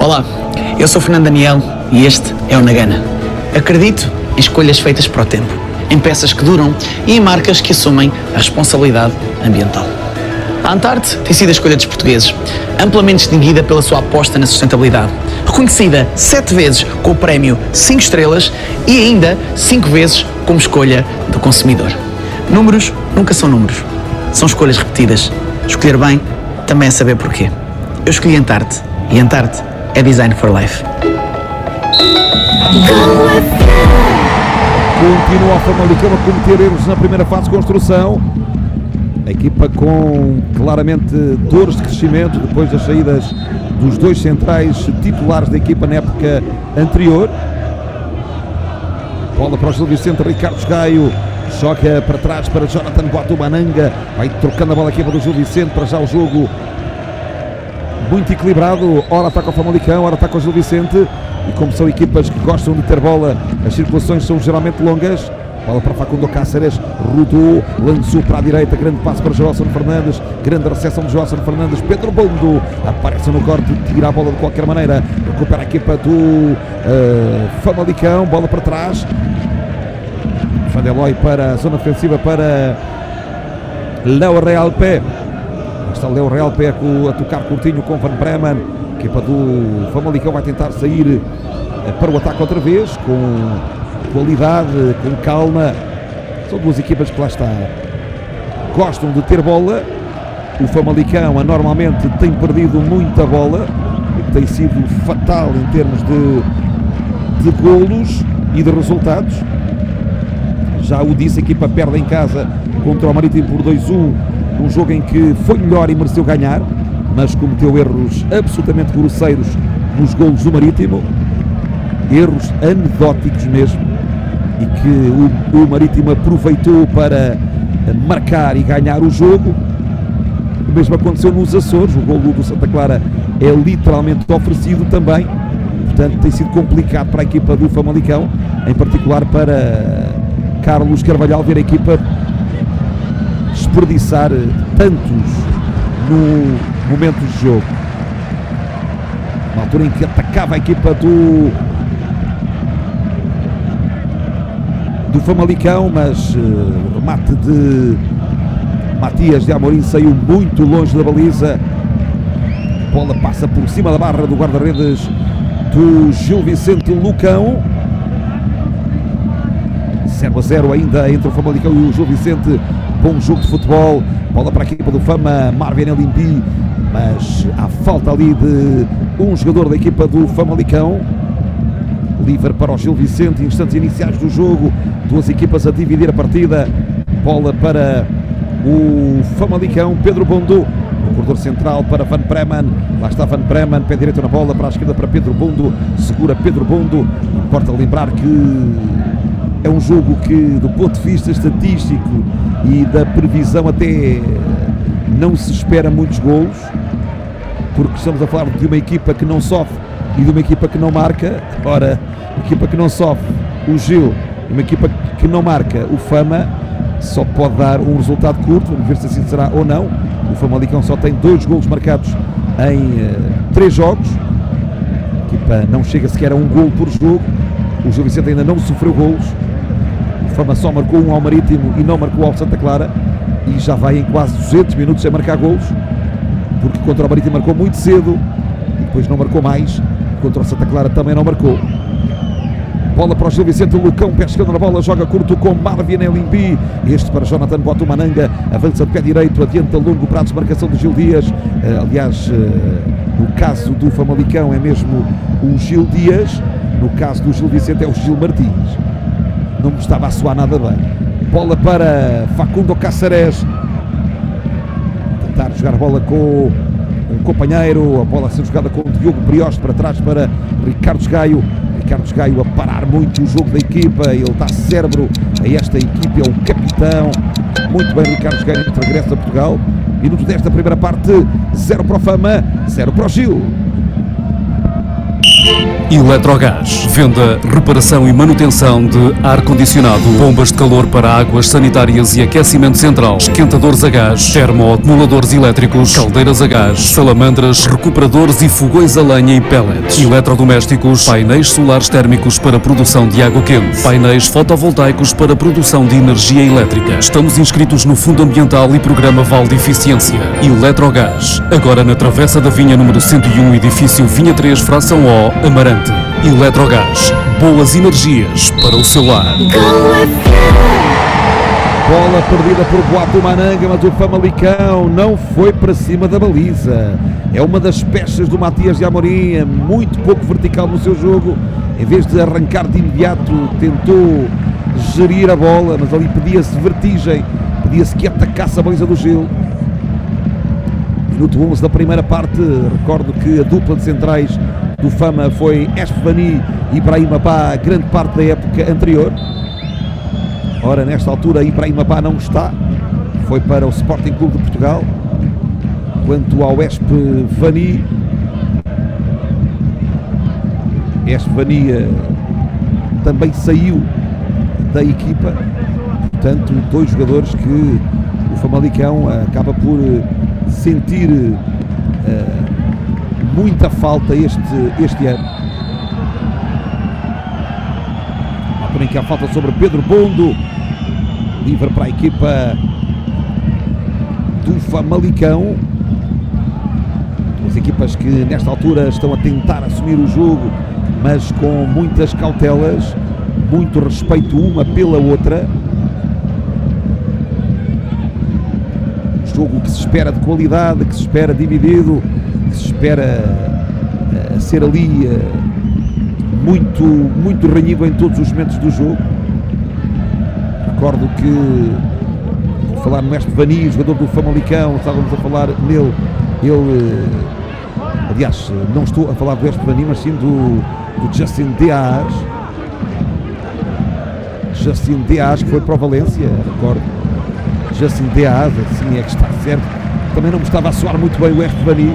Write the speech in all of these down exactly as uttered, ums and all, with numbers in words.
Olá, eu sou Fernando Daniel e este é o Nagana. Acredito em escolhas feitas para o tempo, em peças que duram e em marcas que assumem a responsabilidade ambiental. A Antarte tem sido a escolha dos portugueses, amplamente distinguida pela sua aposta na sustentabilidade, reconhecida sete vezes com o prémio cinco estrelas e ainda cinco vezes como escolha do consumidor. Números nunca são números, são escolhas repetidas. Escolher bem também é saber porquê. Eu escolhi Antarte e Antarte é Design for Life. Continua a Famalicão a cometer erros na primeira fase de construção. A equipa com claramente dores de crescimento depois das saídas dos dois centrais titulares da equipa na época anterior. Bola para o Gil Vicente, Ricardo Gaio choca para trás para Jonathan Boatumananga, vai trocando a bola aqui para o Gil Vicente. Para já o jogo muito equilibrado, ora ataca o Famalicão, ora ataca o Gil Vicente, e como são equipas que gostam de ter bola, as circulações são geralmente longas. Bola para Facundo Cáceres, rodou, lançou para a direita, grande passo para Joelson Fernandes, grande recepção de Joelson Fernandes. Pedro Bondo aparece no corte, tira a bola de qualquer maneira, recupera a equipa do uh, Famalicão, bola para trás. Vandeloy para a zona defensiva para Léo Real Pé. Está Léo Real Pé a tocar curtinho com Van Bremen. A equipa do Famalicão vai tentar sair para o ataque outra vez, com qualidade, com calma. São duas equipas que lá está, gostam de ter bola. O Famalicão normalmente tem perdido muita bola, o que tem sido fatal em termos de, de golos e de resultados. Já o disse, a equipa perde em casa contra o Marítimo por dois a um, num jogo em que foi melhor e mereceu ganhar, mas cometeu erros absolutamente grosseiros nos golos do Marítimo, erros anedóticos mesmo, e que o, o Marítimo aproveitou para marcar e ganhar o jogo. O mesmo aconteceu nos Açores, o golo do Santa Clara é literalmente oferecido também, portanto tem sido complicado para a equipa do Famalicão, em particular para Carlos Carvalhal, ver a equipa desperdiçar tantos no momento de jogo. Na altura em que atacava a equipa do do Famalicão, mas o uh, remate de Matias de Amorim saiu muito longe da baliza. A bola passa por cima da barra do guarda-redes do Gil Vicente Lucão. zero a zero ainda entre o Famalicão e o Gil Vicente. Bom jogo de futebol. Bola para a equipa do Fama, Marvin Elimbi, mas há falta ali de um jogador da equipa do Famalicão. Livre para o Gil Vicente, instantes iniciais do jogo, duas equipas a dividir a partida. Bola para o Famalicão, Pedro Bondo, no corredor central para Van Bremen. Lá está Van Bremen, pé direito na bola, para a esquerda para Pedro Bondo, segura Pedro Bondo. Importa lembrar que é um jogo que, do ponto de vista estatístico e da previsão, até não se espera muitos golos, porque estamos a falar de uma equipa que não sofre e de uma equipa que não marca. Ora, a equipa que não sofre, o Gil, e uma equipa que não marca, o Fama, só pode dar um resultado curto. Vamos ver se assim será ou não. O Famalicão só tem dois golos marcados em uh, três jogos. A equipa não chega sequer a um golo por jogo. O Gil Vicente ainda não sofreu golos. O Fama só marcou um ao Marítimo e não marcou ao Santa Clara, e já vai em quase duzentos minutos sem marcar golos, porque contra o Marítimo marcou muito cedo e depois não marcou mais. Contra o Santa Clara também não marcou. Bola para o Gil Vicente Lucão, pé esquerdo na bola, joga curto com Marvin Elimbi. Este para Jonathan Boatumananga, avança de pé direito, adianta longo para a desmarcação de Gil Dias. Uh, aliás, uh, no caso do Famalicão é mesmo o Gil Dias, no caso do Gil Vicente é o Gil Martins. Não me estava a soar nada bem. Bola para Facundo Cáceres, tentar jogar a bola com um companheiro, a bola a ser jogada com o Diogo Brioche para trás para Ricardo Gaio. Ricardo Gaio a parar muito o jogo da equipa, ele dá cérebro a esta equipa, é o capitão. Muito bem, Ricardo Gaio regressa a Portugal. Minuto dez da primeira parte, zero para o Fama, zero para o Gil. Eletrogás. Venda, reparação e manutenção de ar-condicionado, bombas de calor para águas sanitárias e aquecimento central, esquentadores a gás, termoacumuladores elétricos, caldeiras a gás, salamandras, recuperadores e fogões a lenha e pellets. Eletrodomésticos, painéis solares térmicos para produção de água quente, painéis fotovoltaicos para produção de energia elétrica. Estamos inscritos no Fundo Ambiental e Programa Vale de Eficiência. Eletrogás. Agora na Travessa da Vinha número cento e um, edifício Vinha três, fração O, Amarante. Eletrogás. Boas energias para o seu lar. Bola perdida por Boato Mananga, mas o Famalicão não foi para cima da baliza. É uma das peças do Matias de Amorim, muito pouco vertical no seu jogo. Em vez de arrancar de imediato, tentou gerir a bola, mas ali pedia-se vertigem, pedia-se que atacasse a baliza do Gil. Minuto onze da primeira parte. Recordo que a dupla de centrais do Fama foi Esfani e Ibrahim Abá, grande parte da época anterior. Ora, nesta altura Ibrahim Abá não está, foi para o Sporting Clube de Portugal. Quanto ao Esfani, Esfani também saiu da equipa. Portanto, dois jogadores que o Famalicão acaba por sentir uh, muita falta este, este ano. Há também que há falta sobre Pedro Bondo, livre para a equipa do Famalicão. Duas equipas que nesta altura estão a tentar assumir o jogo, mas com muitas cautelas, muito respeito uma pela outra. Jogo que se espera de qualidade, que se espera dividido, que se espera uh, ser ali uh, muito, muito renhido em todos os momentos do jogo. Recordo que, vou falar no Mestre Vani, jogador do Famalicão, estávamos a falar nele, ele, uh, aliás, não estou a falar do Mestre Vani, mas sim do, do Justin Dias, Justin Dias, que foi para o Valência, recordo. Justin Dias, assim é que está certo. Também não me estava a soar muito bem o Esfani.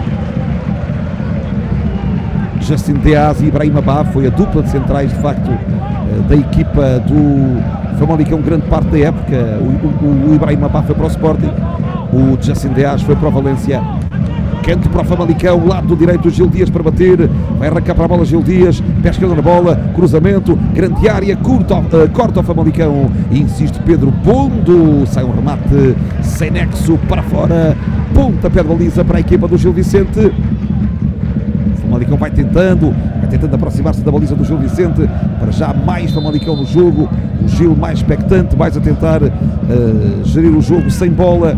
Justin Dias e Ibrahim Abá foi a dupla de centrais, de facto, da equipa do Famalicão grande parte da época. O, o, o Ibrahim Abá foi para o Sporting, o Justin Dias foi para o Valência. Canto para o Famalicão, lado direito, Gil Dias para bater, vai arrancar para a bola Gil Dias, pesca na bola, cruzamento, grande área, curta, uh, corta o Famalicão, insiste Pedro Bondo, sai um remate sem nexo para fora, pontapé de baliza para a equipa do Gil Vicente. O Famalicão vai tentando, vai tentando aproximar-se da baliza do Gil Vicente, para já mais Famalicão no jogo, o Gil mais expectante, mais a tentar uh, gerir o jogo sem bola.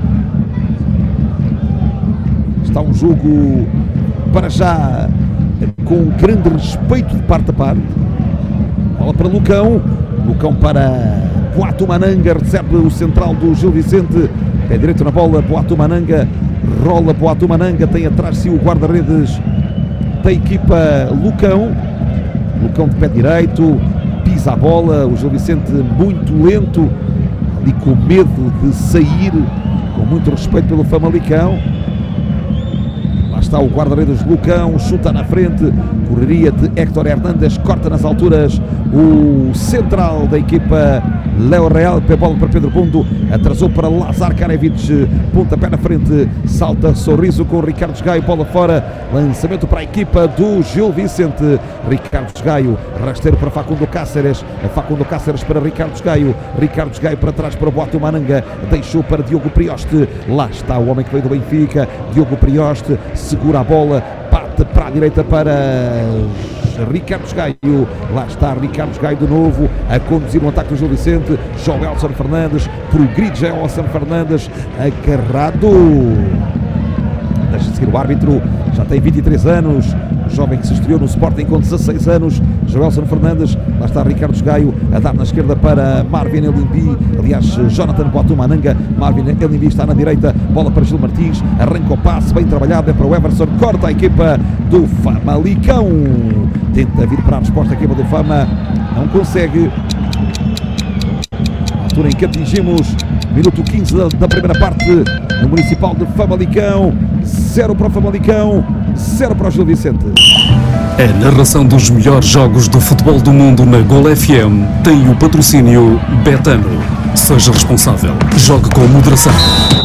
Está um jogo, para já, com grande respeito de parte a parte. Bola para Lucão. Lucão para Boato Mananga. Recebe o central do Gil Vicente. Pé direito na bola, Boato Mananga. Rola Boato Mananga. Tem atrás de si o guarda-redes da equipa Lucão. Lucão de pé direito. Pisa a bola. O Gil Vicente muito lento. Ali com medo de sair. Com muito respeito pelo Famalicão. Está o guarda-redes Lucão, chuta na frente, correria de Héctor Hernández, corta nas alturas o central da equipa Léo Real, bola para Pedro Bondo, atrasou para Lazar Karevich, pontapé na frente, salta sorriso com Ricardo Gaio, bola fora, lançamento para a equipa do Gil Vicente, Ricardo Gaio, rasteiro para Facundo Cáceres, Facundo Cáceres para Ricardo Gaio, Ricardo Gaio para trás para Boato Mananga, deixou para Diogo Prioste, lá está o homem que veio do Benfica, Diogo Prioste, segura a bola, parte para a direita para Ricardo Gaio, lá está Ricardo Gaio de novo a conduzir o ataque do Gil Vicente, Joelson Fernandes, progride Joelson Fernandes, agarrado, deixa de seguir o árbitro, já tem vinte e três anos, jovem que se estreou no Sporting com dezasseis anos, Joelson Fernandes, lá está Ricardo Gaio a dar na esquerda para Marvin Elimbi, aliás Jonathan Boato Mananga, Marvin Elimbi está na direita, bola para Gil Martins, arranca o passe, bem trabalhado, é para o Everson, corta a equipa do Famalicão, tenta vir para a resposta a equipa do Fama, não consegue. A altura em que atingimos minuto quinze da, da primeira parte no Municipal de Famalicão, zero para o Famalicão, zero para o Gil Vicente. A narração dos melhores jogos do futebol do mundo na Gol F M tem o patrocínio Betano. Seja responsável. Jogue com moderação.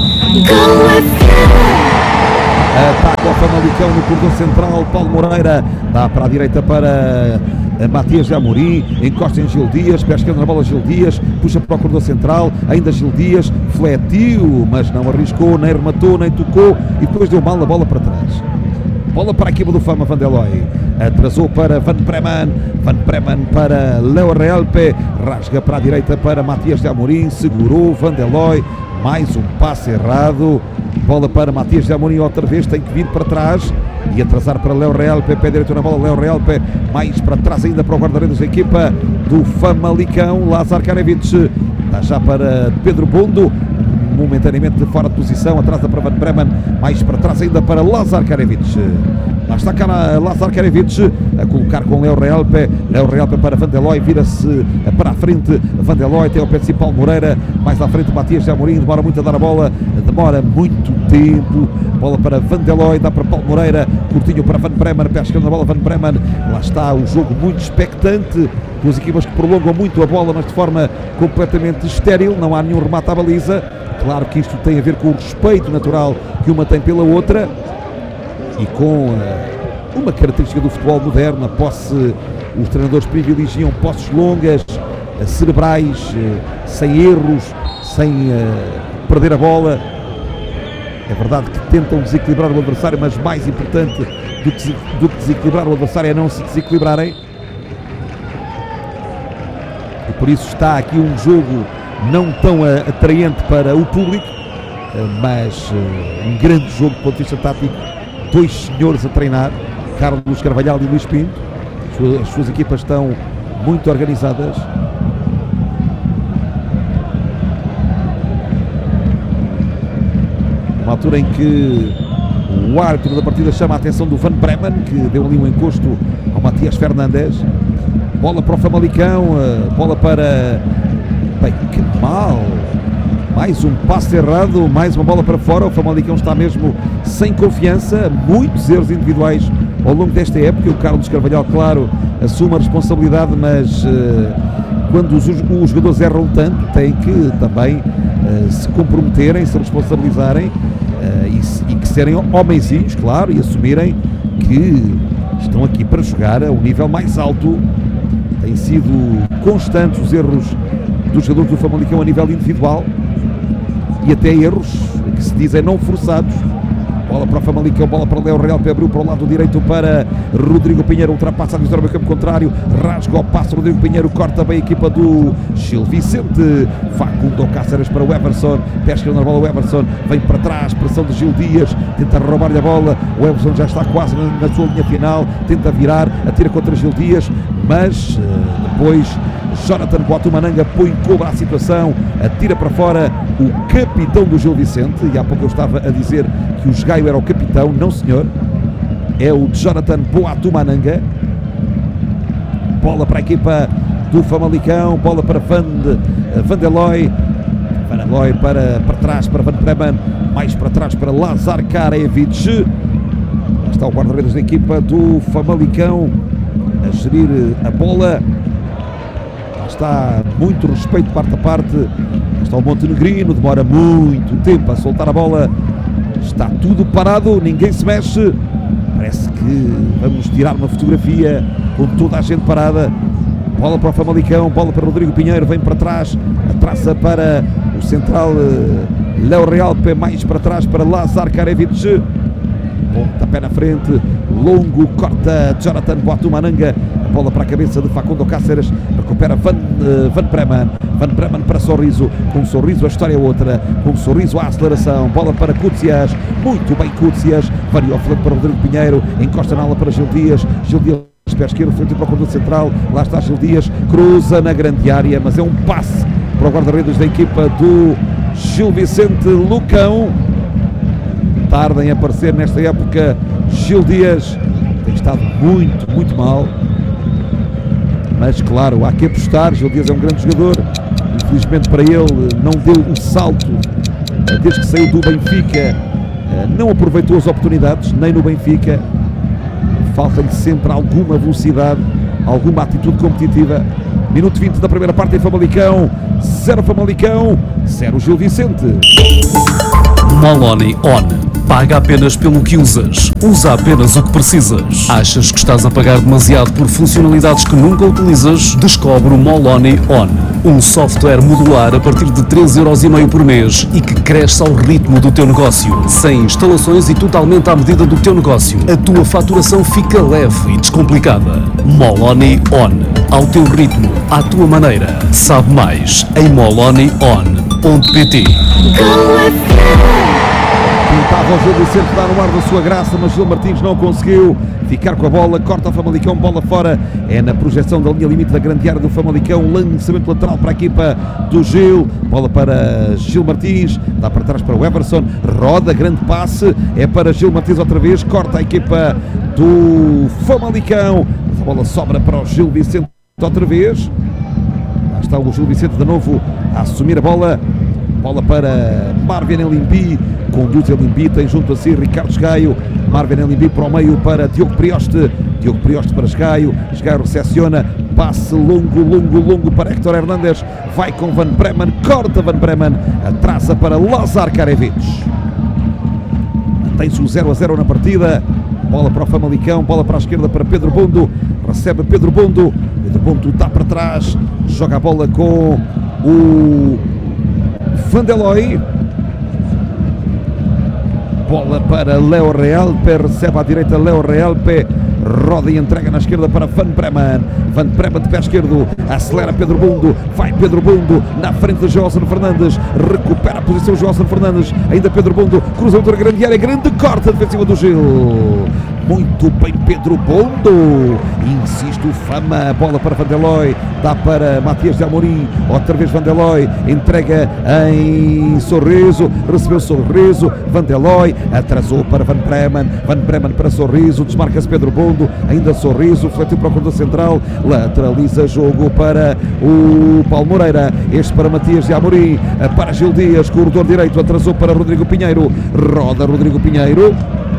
Ataca o Famalicão no corredor central. Paulo Moreira dá para a direita para Matias de Amorim, encosta em Gil Dias, pé esquerdo na bola Gil Dias, puxa para o corredor central, ainda Gil Dias, fletiu, mas não arriscou, nem rematou, nem tocou e depois deu mal a bola para trás. Bola para a equipa do Fama, Vandeloy. Atrasou para Van Bremen. Van Bremen para Leo Realpe. Rasga para a direita para Matias de Amorim. Segurou Vandeloy. Mais um passe errado. Bola para Matias de Amorim outra vez. Tem que vir para trás e atrasar para Leo Realpe. Pé direito na bola, Leo Realpe. Mais para trás ainda para o guarda-redes da equipa do Famalicão. Lazar Karevich. Dá já para Pedro Bondo. Momentaneamente fora de posição, atrasa para Van Bremen, mais para trás ainda para Lazar Karevich. Lá está cá Lazar Karevich a colocar com Leo Realpe. Leo Realpe para Vandeloy, vira-se para a frente. Vandeloy tem o principal Moreira, mais à frente Matias de Amorim, demora muito a dar a bola, demora muito tempo. Bola para Vandeloy, dá para Paulo Moreira, curtinho para Van Bremen, pé esquerdo na bola Van Bremen. Lá está o jogo muito expectante, duas equipas que prolongam muito a bola, mas de forma completamente estéril, não há nenhum remate à baliza. Claro que isto tem a ver com o respeito natural que uma tem pela outra e com uh, uma característica do futebol moderno, a posse, os treinadores privilegiam posses longas, uh, cerebrais, uh, sem erros, sem uh, perder a bola. É verdade que tentam desequilibrar o adversário, mas mais importante do que, do que desequilibrar o adversário é não se desequilibrarem. E por isso está aqui um jogo não tão atraente para o público, mas um grande jogo do ponto de vista tático. Dois senhores a treinar, Carlos Carvalhal e Luís Pinto. As suas equipas estão muito organizadas. Uma altura em que o árbitro da partida chama a atenção do Van Bremen, que deu ali um encosto ao Matias Fernandes. Bola para o Famalicão, bola para... Bem, que mal! Mais um passe errado, mais uma bola para fora. O Famalicão está mesmo sem confiança, muitos erros individuais ao longo desta época. O Carlos Carvalhal, claro, assume a responsabilidade, mas uh, quando os, os jogadores erram tanto, têm que também uh, se comprometerem, se responsabilizarem uh, e, se, e que serem homenzinhos, claro, e assumirem que estão aqui para jogar a um nível mais alto. Têm sido constantes os erros dos jogadores do Famalicão a nível individual e até erros que se dizem não forçados. Bola para o Famalicão, bola para o Leo Realpe, abriu para o lado direito para Rodrigo Pinheiro, ultrapassa a divisão do campo contrário, rasga o passo, Rodrigo Pinheiro corta bem a equipa do Gil Vicente. Facundo Cáceres para o Everson, pesca na bola o Everson, vem para trás, pressão de Gil Dias, tenta roubar-lhe a bola, o Everson já está quase na sua linha final, tenta virar, atira contra Gil Dias, mas depois Jonathan Boatumananga põe cobra à situação, atira para fora o capitão do Gil Vicente. E há pouco eu estava a dizer que o Esgaio era o capitão, não senhor, é o Jonathan Boatumananga. Bola para a equipa do Famalicão, bola para Van, Vandeloy, Vandeloy para, para trás para Van Bremen, mais para trás para Lazar Karevich. Lá está o guarda-redes da equipa do Famalicão a gerir a bola. Está muito respeito parte a parte. Está o Montenegrino, demora muito tempo a soltar a bola. Está tudo parado, ninguém se mexe. Parece que vamos tirar uma fotografia com toda a gente parada. Bola para o Famalicão, bola para Rodrigo Pinheiro, vem para trás, atrasa para o central Leo Realpe, mais para trás para Lazar Karevich. Ponta pé na frente, longo, corta Jonathan Boatumananga. A bola para a cabeça de Facundo Cáceres, recupera Van, uh, Van Bremen, Van Bremen para Sorriso, com Sorriso a história é outra, com Sorriso a aceleração, bola para Cúcias, muito bem Cúcias, variou o flanco para Rodrigo Pinheiro, encosta na ala para Gil Dias, Gil Dias pé esquerdo, frente para o conduto central, lá está Gil Dias, cruza na grande área, mas é um passe para o guarda-redes da equipa do Gil Vicente. Lucão, tarda em aparecer nesta época Gil Dias, tem estado muito, muito mal. Mas claro, há que apostar. Gil Dias é um grande jogador, infelizmente para ele não deu o salto desde que saiu do Benfica, não aproveitou as oportunidades, nem no Benfica falta-lhe sempre alguma velocidade, alguma atitude competitiva. Minuto vinte da primeira parte em Famalicão, zero Famalicão, zero Gil Vicente. Moloney On. Paga apenas pelo que usas. Usa apenas o que precisas. Achas que estás a pagar demasiado por funcionalidades que nunca utilizas? Descobre o Moloney On. Um software modular a partir de três euros e meio por mês e que cresce ao ritmo do teu negócio. Sem instalações e totalmente à medida do teu negócio. A tua faturação fica leve e descomplicada. Moloney On. Ao teu ritmo, à tua maneira. Sabe mais em moloney on ponto pt. Tentava o Gil Vicente dar no ar da sua graça, mas Gil Martins não conseguiu ficar com a bola, corta o Famalicão, bola fora, é na projeção da linha limite da grande área do Famalicão, lançamento lateral para a equipa do Gil, bola para Gil Martins, dá para trás para o Everson, roda, grande passe, é para Gil Martins outra vez, corta a equipa do Famalicão, a bola sobra para o Gil Vicente outra vez, lá está o Gil Vicente de novo a assumir a bola. Bola para Marvin Elimbi, conduz Elimbi, tem junto a si Ricardo Esgaio, Marvin Elimbi para o meio para Diogo Prioste, Diogo Prioste para Esgaio, Esgaio recepciona, passe longo, longo, longo para Héctor Hernandes, vai com Van Bremen, corta Van Bremen, atrasa para Lazar Karevich. Mantém-se o zero a zero na partida, bola para o Famalicão, bola para a esquerda para Pedro Bondo, recebe Pedro Bondo, Pedro Bondo dá para trás, joga a bola com o Vandeloy, bola para Leo Realpe, recebe à direita Leo Realpe, roda e entrega na esquerda para Van Bremen, Van Bremen de pé esquerdo, acelera Pedro Bundo, vai Pedro Bundo, na frente de Joelson Fernandes, recupera a posição Joelson Fernandes, ainda Pedro Bundo, cruza outra grande área, grande corte defensiva do Gil. Muito bem Pedro Bondo, insiste o Fama, bola para Vandeloy, dá para Matias de Amorim, outra vez Vandeloy, entrega em Sorriso, recebeu Sorriso, Vandeloy, atrasou para Van Bremen, Van Bremen para Sorriso, desmarca-se Pedro Bondo, ainda Sorriso, fletiu para o corredor central, lateraliza jogo para o Paulo Moreira, este para Matias de Amorim, para Gil Dias, corredor direito, atrasou para Rodrigo Pinheiro, roda Rodrigo Pinheiro,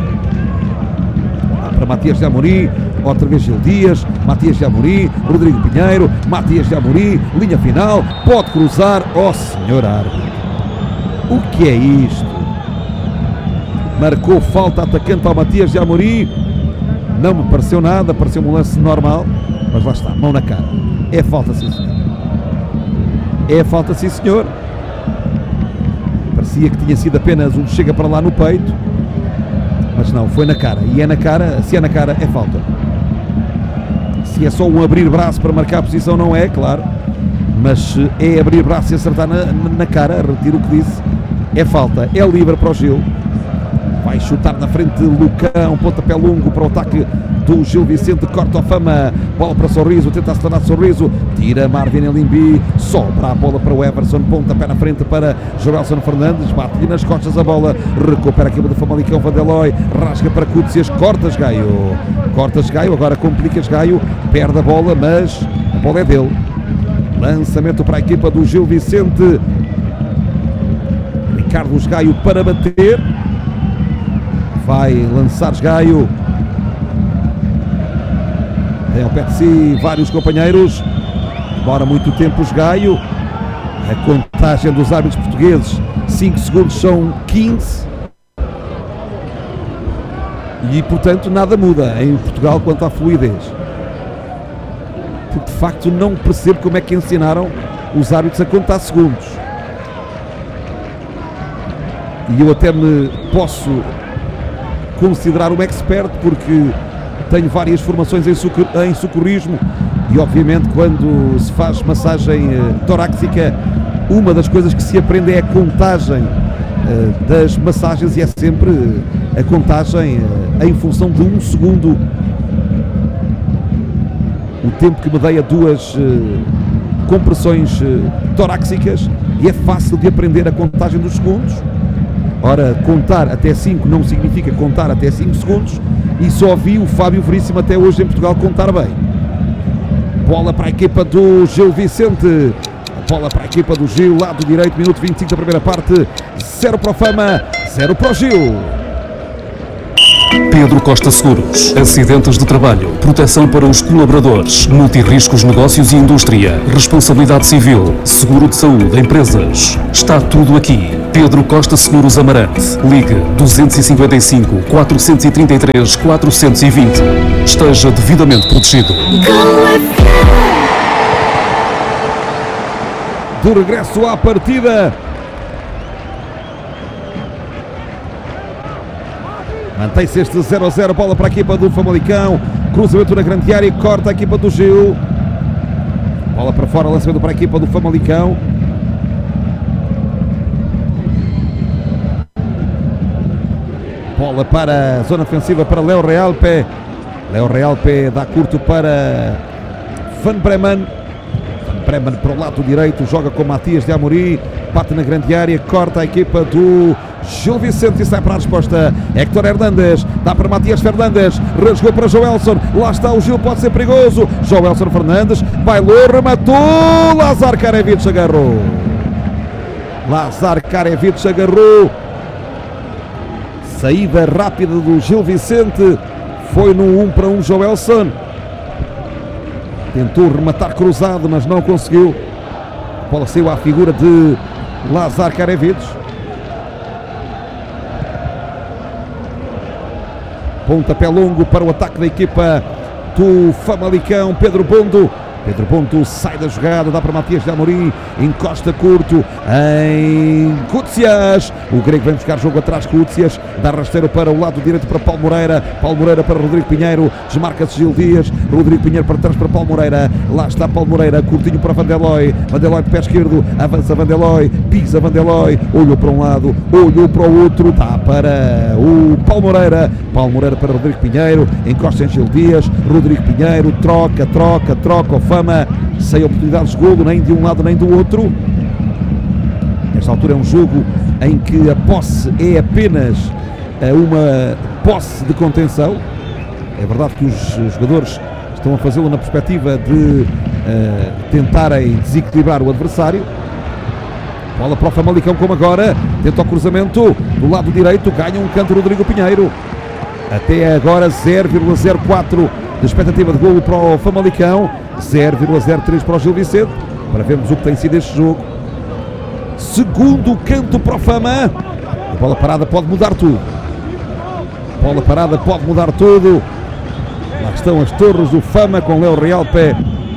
para Matias de Amorim, outra vez Gil Dias, Matias de Amorim, Rodrigo Pinheiro, Matias de Amorim, linha final, pode cruzar, ó senhor árbitro, o que é isto? Marcou falta atacante ao Matias de Amorim, não me pareceu nada, pareceu um lance normal, mas lá está, mão na cara, é falta sim senhor, é falta sim senhor, parecia que tinha sido apenas um chega para lá no peito, mas não, foi na cara, e é na cara, se é na cara, é falta. Se é só um abrir braço para marcar a posição, não é, claro, mas é abrir braço e acertar na, na cara, retiro o que disse, é falta, é livre para o Gil, vai chutar na frente Lucão, pontapé longo para o ataque do Gil Vicente, corta a Fama, bola para Sorriso, tenta acelerar Sorriso, tira Marvin Elimbi, sobra a bola para o Everson, pontapé na frente para Joelson Fernandes, bate-lhe nas costas a bola, recupera a equipa do Famalicão, Vandeloy, rasga para Cútsias, corta Esgaio, corta Esgaio, agora complica Esgaio, perde a bola, mas a bola é dele, lançamento para a equipa do Gil Vicente, Ricardo Esgaio para bater, vai lançar Esgaio, tem ao pé de si vários companheiros, demora muito tempo o Esgaio, a contagem dos árbitros portugueses, cinco segundos são quinze, e portanto nada muda em Portugal quanto à fluidez, porque de facto não percebo como é que ensinaram os árbitros a contar segundos, e eu até me posso considerar um expert porque tenho várias formações em, sucor em socorrismo e obviamente quando se faz massagem uh, torácica, uma das coisas que se aprende é a contagem uh, das massagens, e é sempre uh, a contagem uh, em função de um segundo, o tempo que me dei a duas uh, compressões uh, torácicas, e é fácil de aprender a contagem dos segundos. Ora, contar até cinco não significa contar até cinco segundos, e só vi o Fábio Veríssimo até hoje em Portugal contar bem. Bola para a equipa do Gil Vicente, bola para a equipa do Gil, lado direito, minuto vinte e cinco da primeira parte, zero para o Fama, zero para o Gil. Pedro Costa Seguros. Acidentes de trabalho, proteção para os colaboradores, multirriscos negócios e indústria, responsabilidade civil, seguro de saúde, empresas. Está tudo aqui. Pedro Costa Seguros Amarante. Ligue duzentos e cinquenta e cinco, quatrocentos e trinta e três, quatrocentos e vinte. Esteja devidamente protegido. De regresso à partida. Mantém-se este zero a zero, bola para a equipa do Famalicão. Cruzamento na grande área e corta a equipa do Gil. Bola para fora, lançamento para a equipa do Famalicão. Bola para a zona ofensiva para Léo Realpe. Léo Realpe dá curto para Van Bremen. Van Bremen para o lado direito, joga com Matias de Amorim. Bate na grande área, corta a equipa do Gil Vicente e sai para a resposta. Héctor Hernández, dá para Matias Fernandes, rasgou para Joelson, lá está o Gil, pode ser perigoso. Joelson Fernandes, bailou, rematou, Lazar Karevich agarrou. Lazar Karevich agarrou. Saída rápida do Gil Vicente, foi no um para um Joelson. Tentou rematar cruzado, mas não conseguiu. A bola saiu à figura de Lazar Karevich. Pontapé longo para o ataque da equipa do Famalicão. Pedro Bondo. Pedro Bondo sai da jogada, dá para Matias de Amorim, encosta curto em Cúcias. O grego vem buscar jogo atrás, Cúcias, dá rasteiro para o lado direito para Paulo Moreira. Paulo Moreira para Rodrigo Pinheiro, desmarca-se Gil Dias. Rodrigo Pinheiro para trás para Paulo Moreira. Lá está Paulo Moreira, curtinho para Vandeloy. Vandeloy de pé esquerdo, avança Vandeloy, pisa Vandeloy, olhou para um lado, olhou para o outro, dá para o Paulo Moreira. Paulo Moreira para Rodrigo Pinheiro, encosta em Gil Dias. Rodrigo Pinheiro, troca, troca, troca o Fama, sem oportunidades de golo, nem de um lado nem do outro. Nesta altura é um jogo em que a posse é apenas uma posse de contenção. É verdade que os jogadores estão a fazê-lo na perspectiva de uh, tentarem desequilibrar o adversário. Bola para o Famalicão como agora, tenta o cruzamento do lado direito, ganha um canto Rodrigo Pinheiro. Até agora zero vírgula zero quatro de expectativa de golo para o Famalicão, zero vírgula zero três para o Gil Vicente, para vermos o que tem sido este jogo. Segundo canto para o Fama. A bola parada pode mudar tudo. A bola parada pode mudar tudo. Lá estão as torres do Fama com Léo Realpe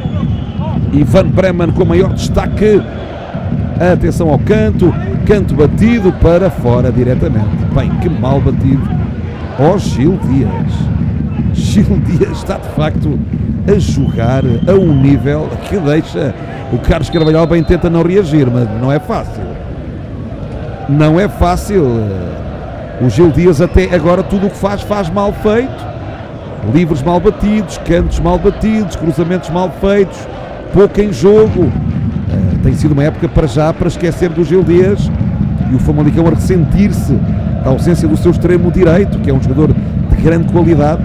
e Van Bremen com maior destaque. Atenção ao canto. Canto batido para fora diretamente. Bem, que mal batido. Ó Gil Dias. Gil Dias está de facto a jogar a um nível que deixa o Carlos Carvalhal bem, tenta não reagir, mas não é fácil. Não é fácil. O Gil Dias até agora tudo o que faz, faz mal feito. Livros mal batidos, cantos mal batidos, cruzamentos mal feitos, pouco em jogo. Uh, tem sido uma época para já para esquecer do Gil Dias e o Famalicão a ressentir-se da ausência do seu extremo direito, que é um jogador de grande qualidade.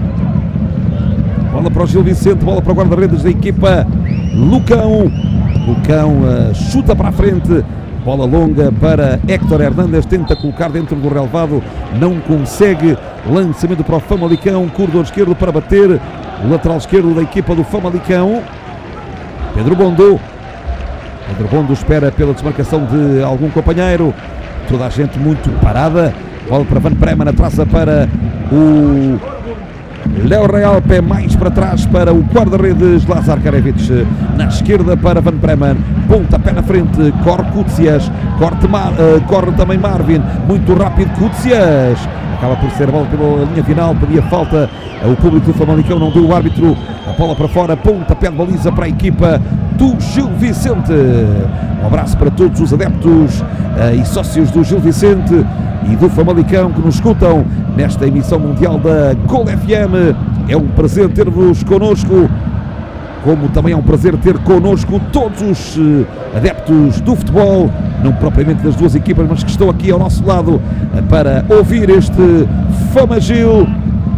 Bola para o Gil Vicente, bola para o guarda-redes da equipa Lucão. Lucão uh, chuta para a frente, bola longa para Héctor Hernández, tenta colocar dentro do relevado, não consegue. Lançamento para o Famalicão, corredor esquerdo para bater, o lateral esquerdo da equipa do Famalicão, Pedro Bondo. Pedro Bondo espera pela desmarcação de algum companheiro, toda a gente muito parada. Bola para Van Bremen, atrasa para o Léo Realpe, mais para trás para o guarda-redes Lazar Karevich, na esquerda para Van Bremen, pontapé na frente, corre Cúcias, corre, uh, corre também Marvin, muito rápido Cúcias, acaba por ser a bola pela linha final, pedia falta, o público do Famalicão não deu o árbitro, a bola para fora, pontapé de baliza para a equipa do Gil Vicente. Um abraço para todos os adeptos uh, e sócios do Gil Vicente e do Famalicão que nos escutam nesta emissão mundial da Gol F M. É um prazer ter-vos connosco, como também é um prazer ter connosco todos os uh, adeptos do futebol, não propriamente das duas equipas, mas que estão aqui ao nosso lado uh, para ouvir este Fama Gil.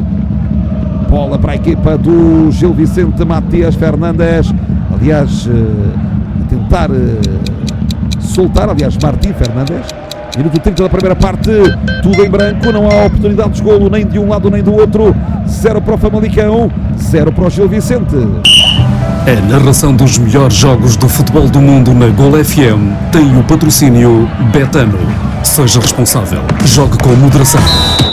Bola para a equipa do Gil Vicente, Matias Fernandes, aliás, uh, a tentar uh, soltar, aliás, Martim Fernandes, Minuto trinta da primeira parte, tudo em branco, não há oportunidade de golo nem de um lado nem do outro. Zero para o Famalicão, zero para o Gil Vicente. A narração dos melhores jogos do futebol do mundo na Gol F M tem o patrocínio Betano. Seja responsável, jogue com moderação.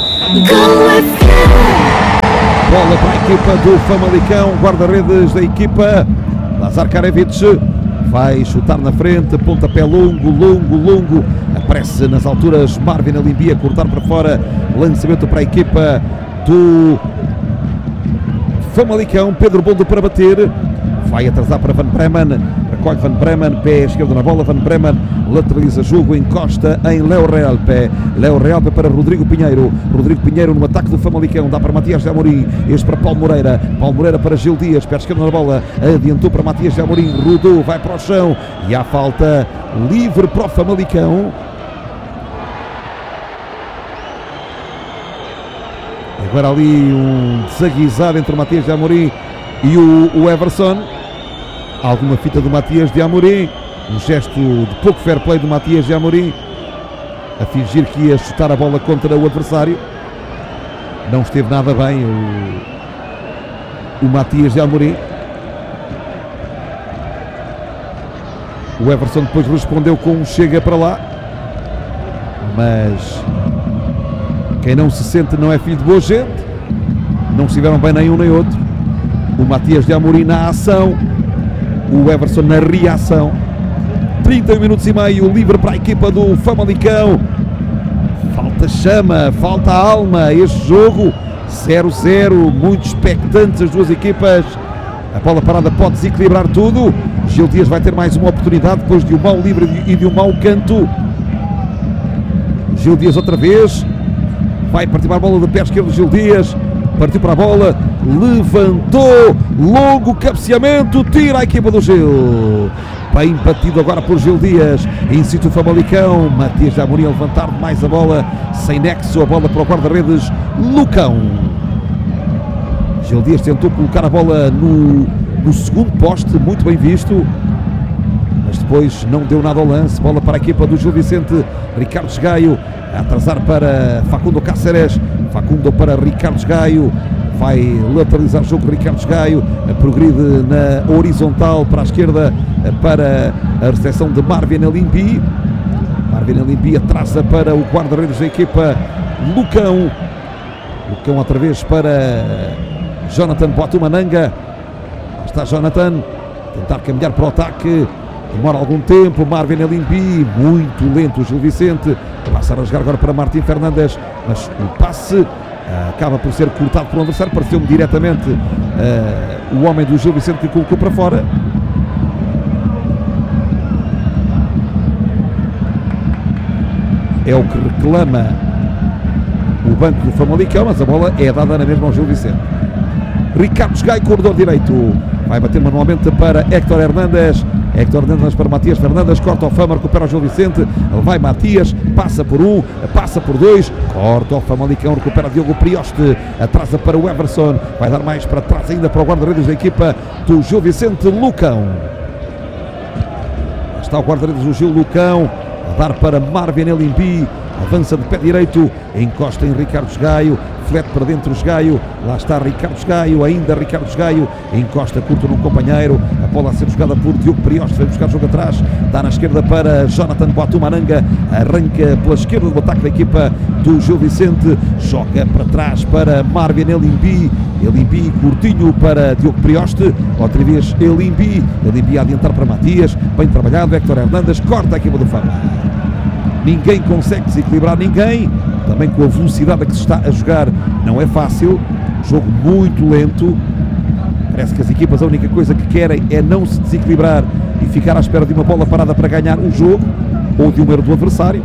Bola para a equipa do Famalicão, guarda-redes da equipa, Lazar Karevich. Vai chutar na frente, pontapé longo, longo, longo. Aparece nas alturas Marvin Alimbi a cortar para fora. Lançamento para a equipa do Famalicão. Pedro Boldo para bater. Vai atrasar para Van Bremen. Recolhe Van Bremen, pé esquerdo na bola. Van Bremen lateraliza jogo, encosta em Léo Realpe. Léo Realpe para Rodrigo Pinheiro. Rodrigo Pinheiro no ataque do Famalicão. Dá para Matias de Amorim. Este para Paulo Moreira. Paulo Moreira para Gil Dias. Pé esquerdo na bola. Adiantou para Matias de Amorim. Rodou, vai para o chão. E há falta livre para o Famalicão. Agora ali um desaguisado entre o Matias de Amorim e o, o Everson. Alguma fita do Matias de Amorim. Um gesto de pouco fair play do Matias de Amorim, a fingir que ia chutar a bola contra o adversário. Não esteve nada bem o, o Matias de Amorim. O Everson depois respondeu com um chega para lá. Mas quem não se sente não é filho de boa gente. Não estiveram bem nem um nem outro. O Matias de Amorim na ação, o Everson na reação. trinta minutos e meio, livre para a equipa do Famalicão. Falta chama, falta alma este jogo. zero zero, muito expectantes as duas equipas. A bola parada pode desequilibrar tudo. Gil Dias vai ter mais uma oportunidade depois de um mau livre e de um mau canto. Gil Dias outra vez. Vai partir para a bola de pé esquerdo. Gil Dias partiu para a bola, levantou, longo cabeceamento, tira a equipa do Gil. Bem batido agora por Gil Dias, em situ Famalicão. Matias de Amorim a levantar mais a bola, sem nexo, a bola para o guarda-redes Lucão. Gil Dias tentou colocar a bola no, no segundo poste, muito bem visto, mas depois não deu nada ao lance. Bola para a equipa do Gil Vicente, Ricardo Gaio a atrasar para Facundo Cáceres. Facundo para Ricardo Gaio, vai lateralizar o jogo. Ricardo Gaio progride na horizontal para a esquerda para a recepção de Marvin Alimbi. Marvin Alimbi atrasa para o guarda-redes da equipa Lucão. Lucão outra vez para Jonathan Boatumananga. Lá está Jonathan, tentar caminhar para o ataque. Demora algum tempo. Marvin Alimbi, muito lento o Gil Vicente. Passa a rasgar agora para Martim Fernandes, mas o passe uh, acaba por ser cortado por um adversário. Pareceu-me diretamente uh, o homem do Gil Vicente que colocou para fora. É o que reclama o banco do Famalicão, mas a bola é dada na mesma ao Gil Vicente. Ricardo Gaio, corredor direito, vai bater manualmente para Héctor Hernández. Héctor Hernández para Matias Fernandes, corta ao Fama, recupera o Gil Vicente. Ele vai Matias, passa por um, passa por dois, corta ao Famalicão, recupera Diogo Prioste, atrasa para o Everson, vai dar mais para trás ainda para o guarda-redes da equipa do Gil Vicente, Lucão. Está o guarda-redes do Gil, Lucão, a dar para Marvin Alimbi, avança de pé direito, encosta em Ricardo Gaio, flete para dentro Gaio, lá está Ricardo Gaio, ainda Ricardo Gaio, encosta curto num companheiro, a bola a ser jogada por Diogo Prioste, vem buscar o jogo atrás, dá na esquerda para Jonathan Boatumananga, arranca pela esquerda do ataque da equipa do Gil Vicente, joga para trás para Marvin Alimbi, Alimbi curtinho para Diogo Prioste, outra vez Alimbi, Alimbi a adiantar para Matias, bem trabalhado, Héctor Hernández, corta a equipa do Fama. Ninguém consegue desequilibrar ninguém, também com a velocidade a que se está a jogar não é fácil, jogo muito lento, parece que as equipas a única coisa que querem é não se desequilibrar e ficar à espera de uma bola parada para ganhar um jogo, ou de um erro do adversário.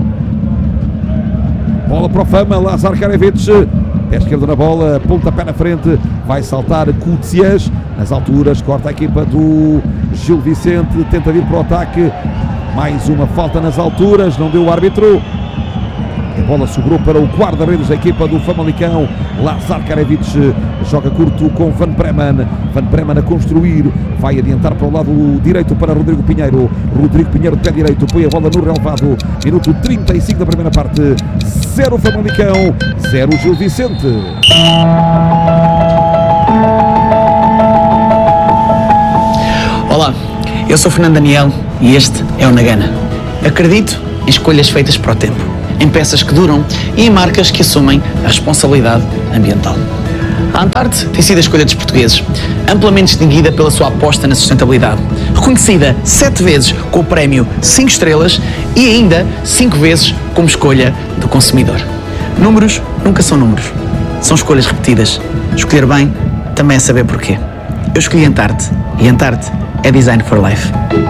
Bola para o Fama, Lazar Karevich, pé esquerdo na bola, pontapé na frente, vai saltar Kutsias, nas alturas, corta a equipa do Gil Vicente, tenta vir para o ataque. Mais uma falta nas alturas, não deu o árbitro. A bola sobrou para o guarda-redes da equipa do Famalicão. Lazar Karevic joga curto com Van Bremen. Van Bremen a construir. Vai adiantar para o lado direito para Rodrigo Pinheiro. Rodrigo Pinheiro, pé direito, põe a bola no relevado. Minuto trinta e cinco da primeira parte. Zero Famalicão, zero Gil Vicente. Olá, eu sou Fernando Daniel e este é o Nagana. Acredito em escolhas feitas para o tempo, em peças que duram e em marcas que assumem a responsabilidade ambiental. A Antarte tem sido a escolha dos portugueses, amplamente distinguida pela sua aposta na sustentabilidade, reconhecida sete vezes com o prémio cinco estrelas e ainda cinco vezes como escolha do consumidor. Números nunca são números, são escolhas repetidas. Escolher bem também é saber porquê. Eu escolhi Antarte e Antarte é Design for Life.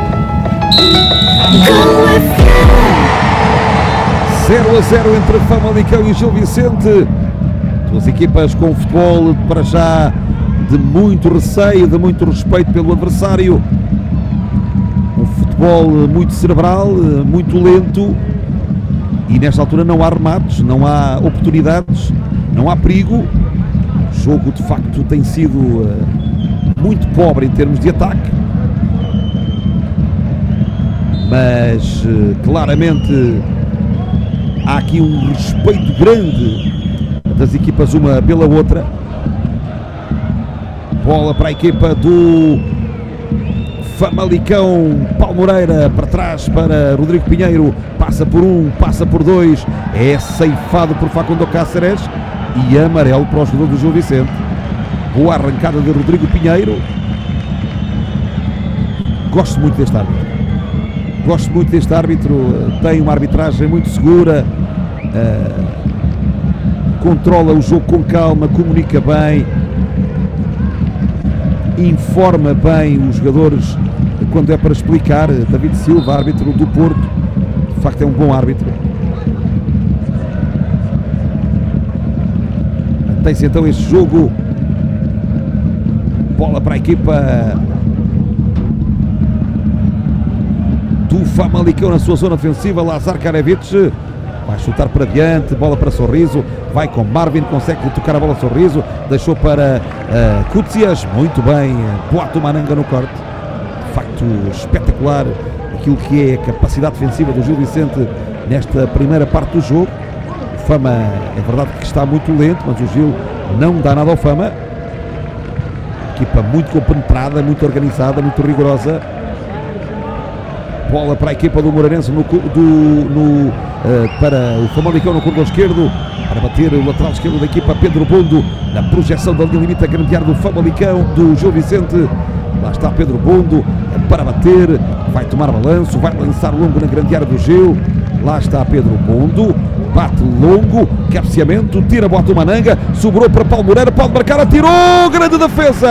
zero a zero entre Famalicão e Gil Vicente. Duas equipas com futebol para já de muito receio, de muito respeito pelo adversário. Um futebol muito cerebral, muito lento. E nesta altura não há remates, não há oportunidades, não há perigo. O jogo de facto tem sido muito pobre em termos de ataque. Mas claramente há aqui um respeito grande das equipas uma pela outra. Bola para a equipa do Famalicão. Paulo Moreira para trás para Rodrigo Pinheiro. Passa por um, passa por dois. É ceifado por Facundo Cáceres e amarelo para o jogador do Gil Vicente. Boa arrancada de Rodrigo Pinheiro. Gosto muito deste árbitro. Gosto muito deste árbitro. Tem uma arbitragem muito segura. Uh, controla o jogo com calma, comunica bem, informa bem os jogadores quando é para explicar. David Silva, árbitro do Porto, de facto é um bom árbitro. Mantém-se então este jogo. Bola para a equipa do Famalicão na sua zona defensiva. Lazar Karevic vai chutar para diante, bola para Sorriso, vai com Marvin, consegue tocar a bola Sorriso, deixou para uh, Cutsias, muito bem, Boato Mananga no corte. De facto espetacular aquilo que é a capacidade defensiva do Gil Vicente nesta primeira parte do jogo. O Fama é verdade que está muito lento, mas o Gil não dá nada ao Fama. Equipa muito compenetrada, muito organizada, muito rigorosa. Bola para a equipa do Moreirense no, do, no, uh, para o Famalicão no corredor esquerdo, para bater o lateral esquerdo da equipa Pedro Bondo, na projeção da linha limite a grande área do Famalicão, do Gil Vicente. Lá está Pedro Bondo para bater, vai tomar balanço, vai lançar longo na grande área do Gil. Lá está Pedro Bondo, bate longo, cabeceamento, tira a Boato Mananga, sobrou para Paulo Moreira, pode marcar, atirou, grande defesa!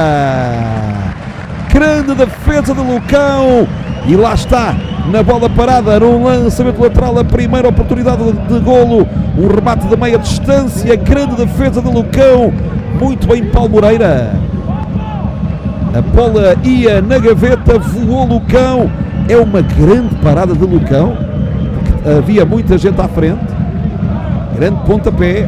Grande defesa do Lucão! E lá está, na bola parada, no lançamento lateral, a primeira oportunidade de, de golo, um remate de meia distância, grande defesa de Lucão, muito bem Paulo Moreira. A bola ia na gaveta, voou Lucão, é uma grande parada de Lucão, havia muita gente à frente, grande pontapé,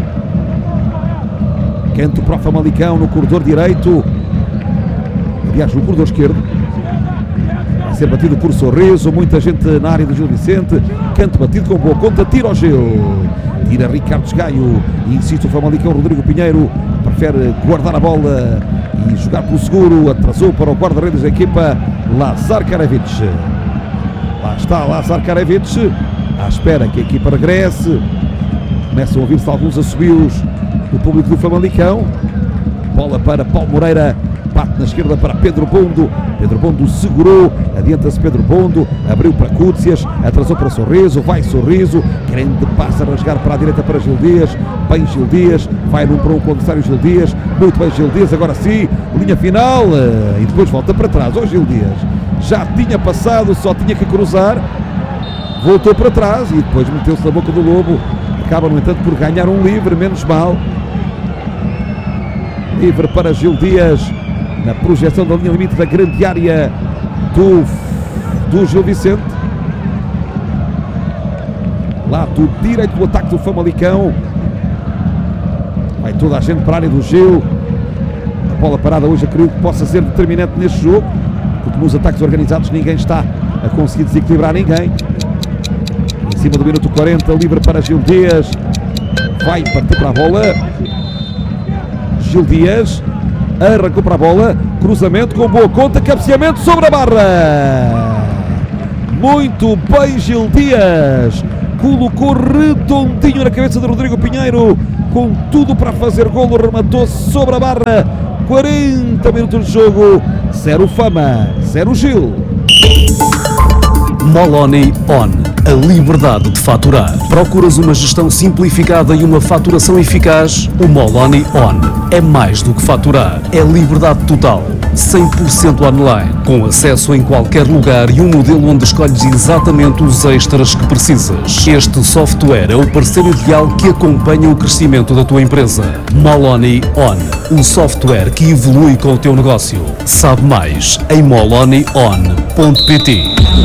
canto para o Famalicão no corredor direito, aliás no corredor esquerdo. Ser batido por Sorriso, muita gente na área do Gil Vicente, canto batido com boa conta, tira ao Gil, tira Ricardo Gaio e insiste o Famalicão. Rodrigo Pinheiro prefere guardar a bola e jogar pelo seguro, atrasou para o guarda-redes da equipa Lazar Karevic. Lá está Lazar Karevic à espera que a equipa regresse. Começam a ouvir-se alguns assobios do público do Famalicão. Bola para Paulo Moreira, bate na esquerda para Pedro Bondo. Pedro Bondo segurou, adianta-se Pedro Bondo, abriu para Cutsias, atrasou para Sorriso, vai Sorriso, grande passe a rasgar para a direita para Gil Dias, bem Gil Dias, vai num para um adversário Gil Dias, muito bem Gil Dias, agora sim, linha final, e depois volta para trás. Ó Gil Dias, já tinha passado, só tinha que cruzar, voltou para trás e depois meteu-se na boca do lobo, acaba no entanto por ganhar um livre, menos mal. Livre para Gil Dias, na projeção da linha limite da grande área do, do Gil Vicente. lado direito do ataque do Famalicão. Vai toda a gente para a área do Gil. A bola parada hoje acredito que possa ser determinante neste jogo, porque nos ataques organizados ninguém está a conseguir desequilibrar ninguém. Em cima do minuto quarenta, livre para Gil Dias. Vai partir para a bola. Gil Dias arrancou para a bola. Cruzamento com boa conta. Cabeceamento sobre a barra. Muito bem, Gil Dias. Colocou redondinho na cabeça de Rodrigo Pinheiro. Com tudo para fazer golo. Rematou sobre a barra. quarenta minutos de jogo. Zero Fama, zero Gil. Moloni On, a liberdade de faturar. Procuras uma gestão simplificada e uma faturação eficaz? O Moloni On é mais do que faturar, é liberdade total, cem por cento online, com acesso em qualquer lugar e um modelo onde escolhes exatamente os extras que precisas. Este software é o parceiro ideal que acompanha o crescimento da tua empresa. Moloni On, um software que evolui com o teu negócio. Sabe mais em moloni on ponto pt.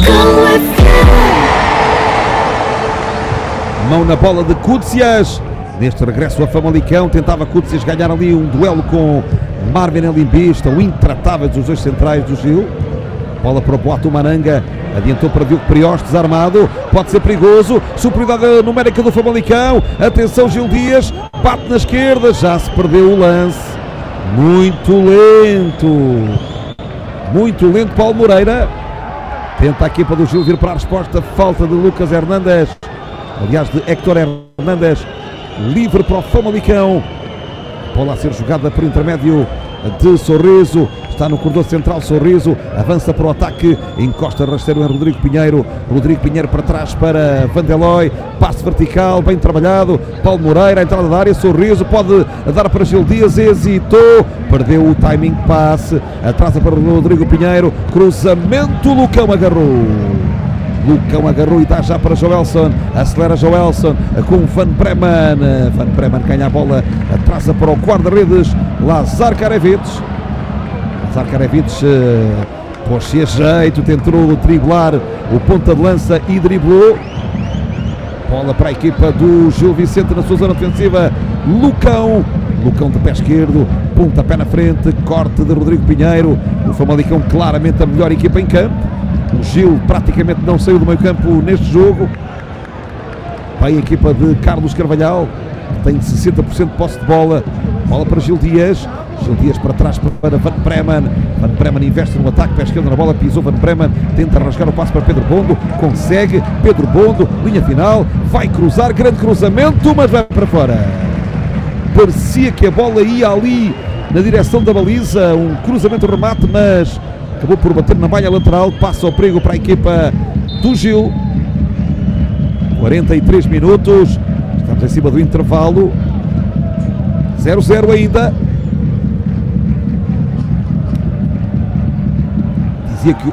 Mão na bola de Cútsias. Neste regresso a Famalicão, tentava Cútsias ganhar ali um duelo com Marvin Elimbi. Estão intratáveis os dois centrais do Gil. Bola para o Boato Maranga. Adiantou para Diogo Priós, desarmado. Pode ser perigoso. Superioridade numérica do Famalicão. Atenção, Gil Dias. Bate na esquerda. Já se perdeu o lance. Muito lento. Muito lento, Paulo Moreira. Tenta a equipa do Gil vir para a resposta. Falta de Lucas Hernandes. Aliás, de Héctor Hernandes. Livre para o Famalicão. Bola a ser jogada por intermédio de Sorriso. Está no corredor central, Sorriso. Avança para o ataque. Encosta rasteiro em Rodrigo Pinheiro. Rodrigo Pinheiro para trás para Vandeloy. Passe vertical, bem trabalhado. Paulo Moreira, a entrada da área. Sorriso pode dar para Gil Dias. Hesitou. Perdeu o timing passe. Atrasa para Rodrigo Pinheiro. Cruzamento. Lucão agarrou. Lucão agarrou e dá já para Joelson. Acelera Joelson com Van Bremen. Van Bremen ganha a bola. Atrasa para o guarda-redes Lazar Karevich. Lazar Karevich uh, pôs-se a jeito. Tentou driblar o ponta de lança e driblou. Bola para a equipa do Gil Vicente na sua zona ofensiva. Lucão. Lucão de pé esquerdo. Pontapé na frente. Corte de Rodrigo Pinheiro. O Famalicão claramente a melhor equipa em campo. O Gil praticamente não saiu do meio campo neste jogo. Vai a equipa de Carlos Carvalhal, que tem sessenta por cento de posse de bola. Bola para Gil Dias. Gil Dias para trás para Van Bremen. Van Bremen investe no ataque, pé esquerdo na bola, pisou Van Bremen, tenta rasgar o passo para Pedro Bondo, consegue. Pedro Bondo, linha final, vai cruzar, grande cruzamento, mas vai para fora. Parecia que a bola ia ali na direção da baliza, um cruzamento remate, mas acabou por bater na malha lateral. Passa o perigo para a equipa do Gil. quarenta e três minutos. Estamos em cima do intervalo. zero a zero ainda. Dizia que uh,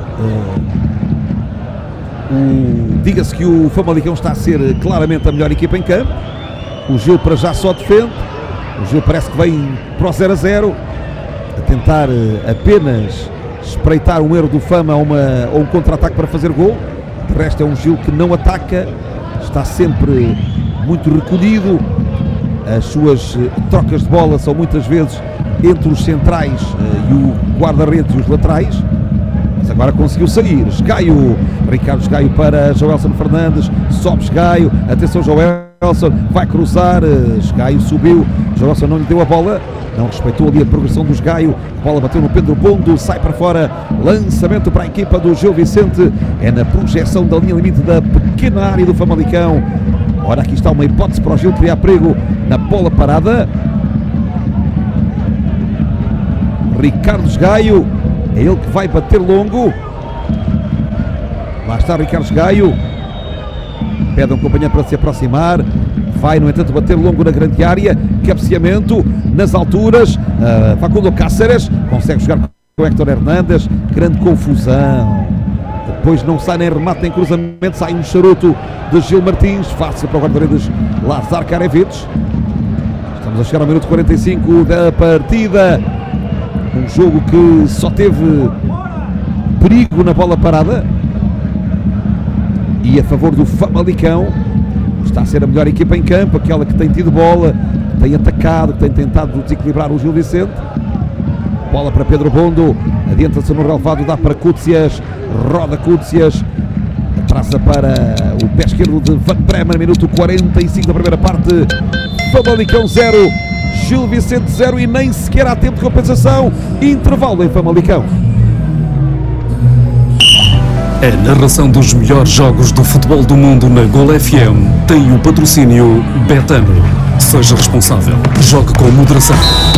o, diga-se que o Famalicão está a ser claramente a melhor equipa em campo. O Gil para já só defende. O Gil parece que vem para o zero a zero, a tentar uh, apenas espreitar um erro do Fama ou, uma, ou um contra-ataque para fazer gol. De resto é um Gil que não ataca, está sempre muito recolhido. As suas uh, trocas de bola são muitas vezes entre os centrais uh, e o guarda-redes e os laterais. Mas agora conseguiu sair. Esgaio, Ricardo Esgaio para Joelson Fernandes. Sobe Esgaio, atenção Joelson, vai cruzar. Esgaio subiu, Joelson não lhe deu a bola. Não respeitou ali a progressão do Esgaio. A bola bateu no Pedro Bondo, sai para fora. Lançamento para a equipa do Gil Vicente. É na projeção da linha limite da pequena área do Famalicão. Ora, aqui está uma hipótese para o Gil criar perigo na bola parada. Ricardo Esgaio, é ele que vai bater longo. Lá está Ricardo Esgaio. Pede a um companheiro para se aproximar. Vai, no entanto, bater longo na grande área. Cabeceamento nas alturas. Uh, Facundo Cáceres consegue jogar com o Héctor Hernandes. Grande confusão. Depois não sai nem remate nem cruzamento. Sai um charuto de Gil Martins. Fácil para o guarda-redes Lazar Karevich. Estamos a chegar ao minuto quarenta e cinco da partida. Um jogo que só teve perigo na bola parada. E a favor do Famalicão. está a ser a melhor equipa em campo, aquela que tem tido bola, que tem atacado, que tem tentado desequilibrar o Gil Vicente. Bola para Pedro Bondo, adianta-se no relvado, dá para Cúcias, roda Cúcias, traça para o pé esquerdo de Van Bremer, minuto quarenta e cinco da primeira parte. Famalicão zero, Gil Vicente zero, e nem sequer há tempo de compensação. Intervalo em Famalicão. A narração dos melhores jogos do futebol do mundo na Gol F M tem o patrocínio Betano. Seja responsável. Jogue com moderação.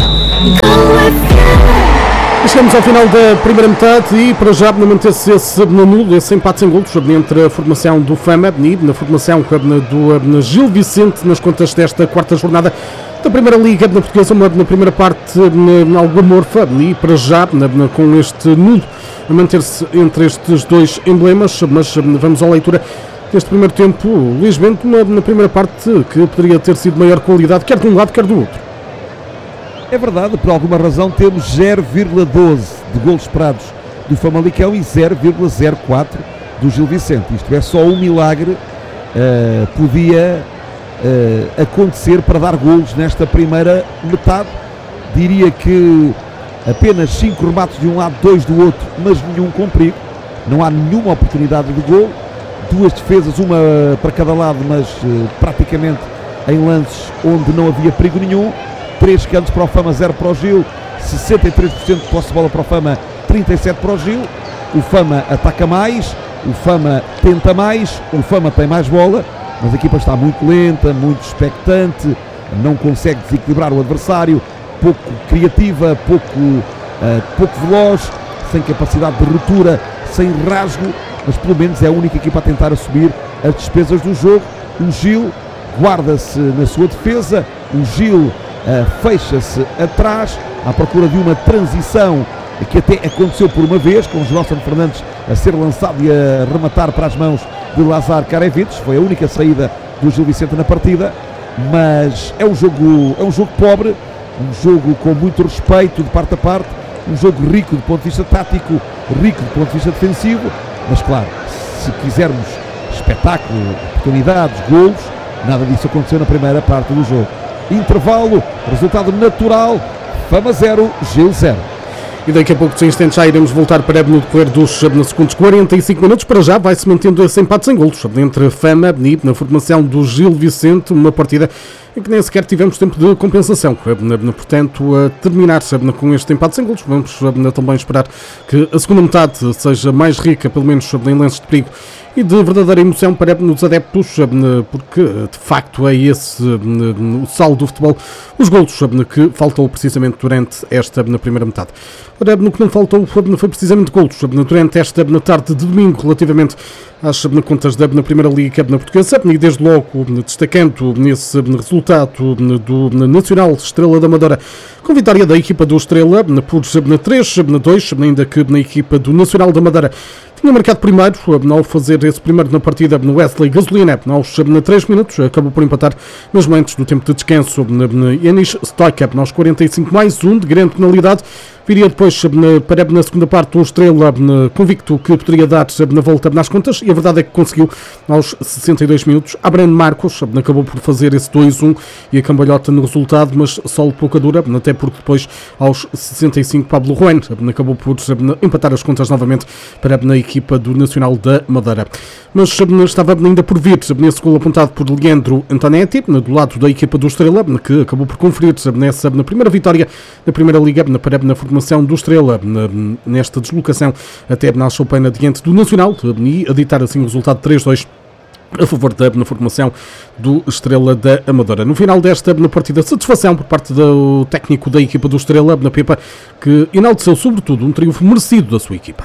Chegamos ao final da primeira metade e para já manteve-se esse nulo, esse empate sem golos entre a formação do Fama e na formação do Gil Vicente nas contas desta quarta jornada da Primeira Liga na Portuguesa, na primeira parte algo amorfa e para já com este nulo a manter-se entre estes dois emblemas, mas vamos à leitura deste primeiro tempo. Luís Bento, na primeira parte que poderia ter sido maior qualidade, quer de um lado, quer do outro. É verdade, por alguma razão temos zero vírgula doze de golos esperados do Famalicão e zero vírgula zero quatro do Gil Vicente. Isto é, só um milagre uh, podia uh, acontecer para dar golos nesta primeira metade. Diria que apenas cinco remates de um lado, dois do outro, mas nenhum com perigo. Não há nenhuma oportunidade de golo. Duas defesas, uma para cada lado, mas uh, praticamente em lances onde não havia perigo nenhum. Três cantos para o Fama, zero para o Gil, sessenta e três por cento de posse de bola para o Fama, trinta e sete por cento para o Gil. O Fama ataca mais, o Fama tenta mais, o Fama tem mais bola, mas a equipa está muito lenta, muito expectante, não consegue desequilibrar o adversário, pouco criativa, pouco, uh, pouco veloz, sem capacidade de ruptura, sem rasgo, mas pelo menos é a única equipa a tentar assumir as despesas do jogo. O Gil guarda-se na sua defesa, o Gil Uh, fecha-se atrás à procura de uma transição que até aconteceu por uma vez, com o Gelson Fernandes a ser lançado e a rematar para as mãos de Lazar Karavic. Foi a única saída do Gil Vicente na partida, mas é um jogo, é um jogo pobre, um jogo com muito respeito de parte a parte, um jogo rico do ponto de vista tático, rico do ponto de vista defensivo, mas claro, se quisermos espetáculo, oportunidades, golos, nada disso aconteceu na primeira parte do jogo. Intervalo, resultado natural, Fama zero, Gil zero. E daqui a pouco de instantes já iremos voltar para no decorrer dos segundos quarenta e cinco minutos. Para já vai-se mantendo esse empate sem golos entre Fama e na formação do Gil Vicente, uma partida em que nem sequer tivemos tempo de compensação. Portanto, a terminar com este empate sem golos, vamos também esperar que a segunda metade seja mais rica, pelo menos em lances de perigo e de verdadeira emoção para os adeptos, porque de facto é esse o saldo do futebol, os golos que faltou precisamente durante esta na primeira metade. Ora, no que não faltou foi precisamente golos durante esta na tarde de domingo, relativamente às contas da Primeira Liga Portuguesa, e desde logo destacando nesse resultado do Nacional Estrela da Amadora, com vitória da equipa do Estrela por três a dois, ainda que na equipa do Nacional da Amadora tinha marcado primeiro, ao fazer esse primeiro na partida no Wesley Gasolina, aos três minutos, acabou por empatar mesmo antes do tempo de descanso. Yanis Stoica, aos quarenta e cinco mais um, de grande penalidade, viria depois para na segunda parte o Estrela convicto que poderia dar na volta nas contas, e a verdade é que conseguiu aos sessenta e dois minutos. Abraham Marcos acabou por fazer esse dois a um e a cambalhota no resultado, mas só pouca dura, até porque depois aos sessenta e cinco Pablo Ruén acabou por empatar as contas novamente para na equipa do Nacional da Madeira. Mas estava ainda por vir nesse gol apontado por Leandro Antonetti, do lado da equipa do Estrela, que acabou por conferir nessa na primeira vitória da Primeira Liga para na formação do Estrela nesta deslocação até na Choupana diante do Nacional e a ditar assim o resultado três a dois a favor da na formação do Estrela da Amadora. No final desta na partida, satisfação por parte do técnico da equipa do Estrela, na Pepa, que enalteceu sobretudo um triunfo merecido da sua equipa.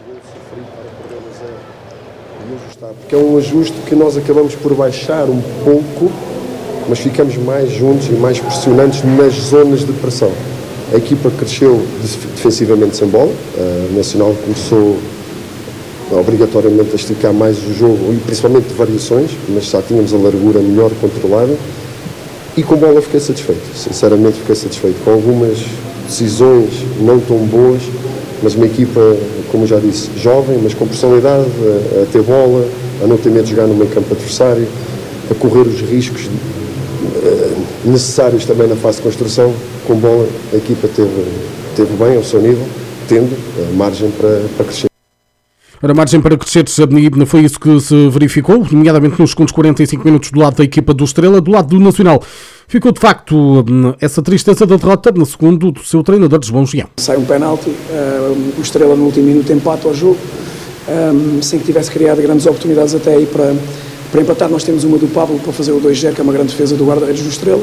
Que é um ajuste que nós acabamos por baixar um pouco, mas ficamos mais juntos e mais pressionantes nas zonas de pressão. A equipa cresceu defensivamente sem bola, o Nacional começou obrigatoriamente a esticar mais o jogo, e principalmente de variações, mas já tínhamos a largura melhor controlada, e com bola fiquei satisfeito, sinceramente fiquei satisfeito, com algumas decisões não tão boas, mas uma equipa, como já disse, jovem, mas com personalidade, a, a ter bola, a não ter medo de jogar no meio campo adversário, a correr os riscos uh, necessários também na fase de construção. Com bola, a equipa teve, teve bem ao seu nível, tendo uh, margem para, para crescer. A margem para crescer foi isso que se verificou, nomeadamente nos segundos quarenta e cinco minutos do lado da equipa do Estrela. Do lado do Nacional ficou de facto essa tristeza da derrota, no segundo do seu treinador, João Gião. Sai um penalti, uh, o Estrela no último minuto empata ao jogo, um, sem que tivesse criado grandes oportunidades até aí para, para empatar. Nós temos uma do Pablo para fazer o dois zero, que é uma grande defesa do guarda-redes do Estrela.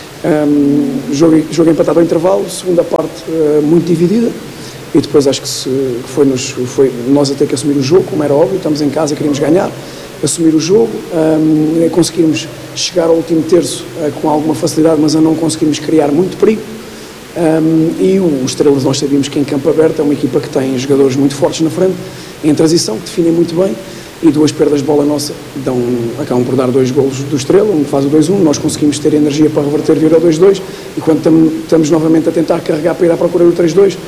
Um, jogo, jogo empatado ao intervalo, segunda parte uh, muito dividida. E depois acho que se, foi-nos, foi nós a ter que assumir o jogo, como era óbvio, estamos em casa, queríamos ganhar, assumir o jogo, um, conseguirmos chegar ao último terço uh, com alguma facilidade, mas a não conseguirmos criar muito perigo. Um, e o Estrelas, nós sabíamos que em campo aberto é uma equipa que tem jogadores muito fortes na frente, em transição, que definem muito bem, e duas perdas de bola nossa dão, acabam por dar dois golos do Estrela, um faz o dois um, nós conseguimos ter energia para reverter vir ao dois dois, e quando tam, estamos novamente a tentar carregar para ir à procura do três dois,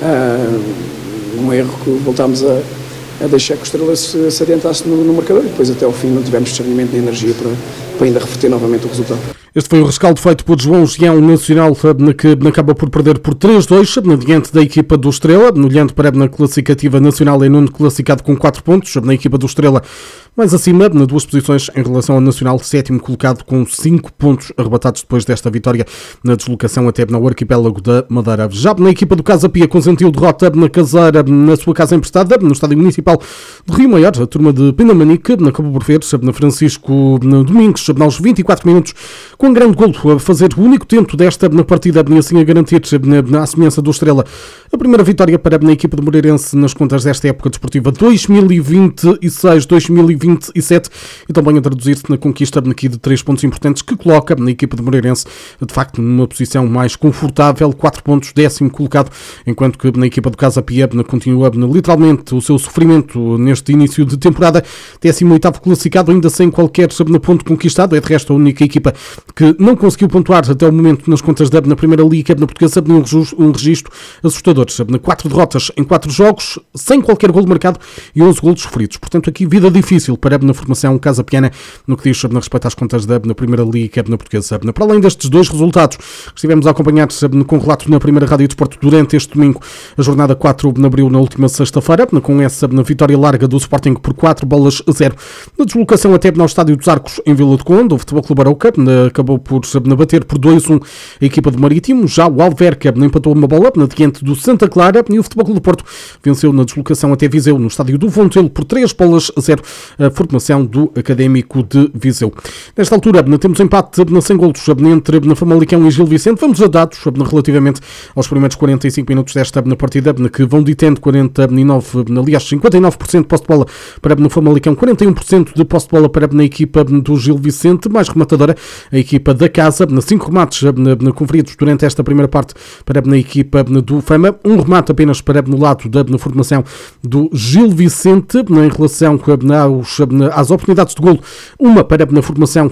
uh, um erro que voltámos a, a deixar que o Estrela se, se adiantasse no, no marcador, e depois até ao fim não tivemos discernimento nem energia para, para ainda reverter novamente o resultado. Este foi o rescaldo feito por João Gião, Nacional, que acaba por perder por três dois, diante da equipa do Estrela, olhando para a classificativa nacional, em nono classificado com quatro pontos, na equipa do Estrela mais acima, nas duas posições em relação ao Nacional, sétimo colocado com cinco pontos arrebatados depois desta vitória na deslocação até no arquipélago da Madeira. Já na equipa do Casa Pia consentiu derrota na caseira, na sua casa emprestada, no estádio municipal de Rio Maior. A turma de Pinamanique acabou por ver na Francisco na Domingos, aos vinte e quatro minutos, com um grande golo a fazer o único tento desta na partida, e assim a garantir, na semelhança do Estrela, a primeira vitória para a equipa de Moreirense nas contas desta época desportiva dois mil e vinte e seis dois mil e vinte e sete, e também a traduzir-se na conquista aqui de três pontos importantes que coloca na equipa de Moreirense de facto numa posição mais confortável, quatro pontos, décimo colocado, enquanto que na equipa do Casa Pia continua literalmente o seu sofrimento neste início de temporada, décimo oitavo classificado, ainda sem qualquer ponto conquistado. É de resto a única equipa que não conseguiu pontuar até o momento nas contas da na Primeira Liga, na Portuguesa, um registro assustador, quatro derrotas em quatro jogos, sem qualquer golo marcado e onze golos sofridos. Portanto, aqui vida difícil para na formação Casa Piana no que diz sobre respeito às contas da na Primeira Liga, na Portuguesa. Para além destes dois resultados que estivemos a acompanhar com relato na Primeira Rádio de Desporto durante este domingo, a jornada quatro de abril na última sexta-feira, com essa na vitória larga do Sporting por quatro bolas a zero. Na deslocação até no Estádio dos Arcos, em Vila de Conde, o Futebol Clube Arouca acabou por bater por dois um a equipa do Marítimo. Já o Alverca empatou uma bola diante do Santa Clara, e o Futebol Clube do Porto venceu na deslocação até Viseu, no Estádio do Fontelo, por três bolas a zero, a formação do Académico de Viseu. Nesta altura, temos empate sem golos entre Famalicão e Gil Vicente. Vamos a dados relativamente aos primeiros quarenta e cinco minutos desta partida, que vão ditendo quarenta e nove, aliás, cinquenta e nove por cento de posse de bola para no Famalicão, quarenta e um por cento de posse de bola para na equipa do Gil Vicente, mais rematadora a equipa da casa, cinco remates conferidos durante esta primeira parte para na equipa do Fama, um remate apenas para no lado da na formação do Gil Vicente, em relação aos, às oportunidades de golo, uma para na formação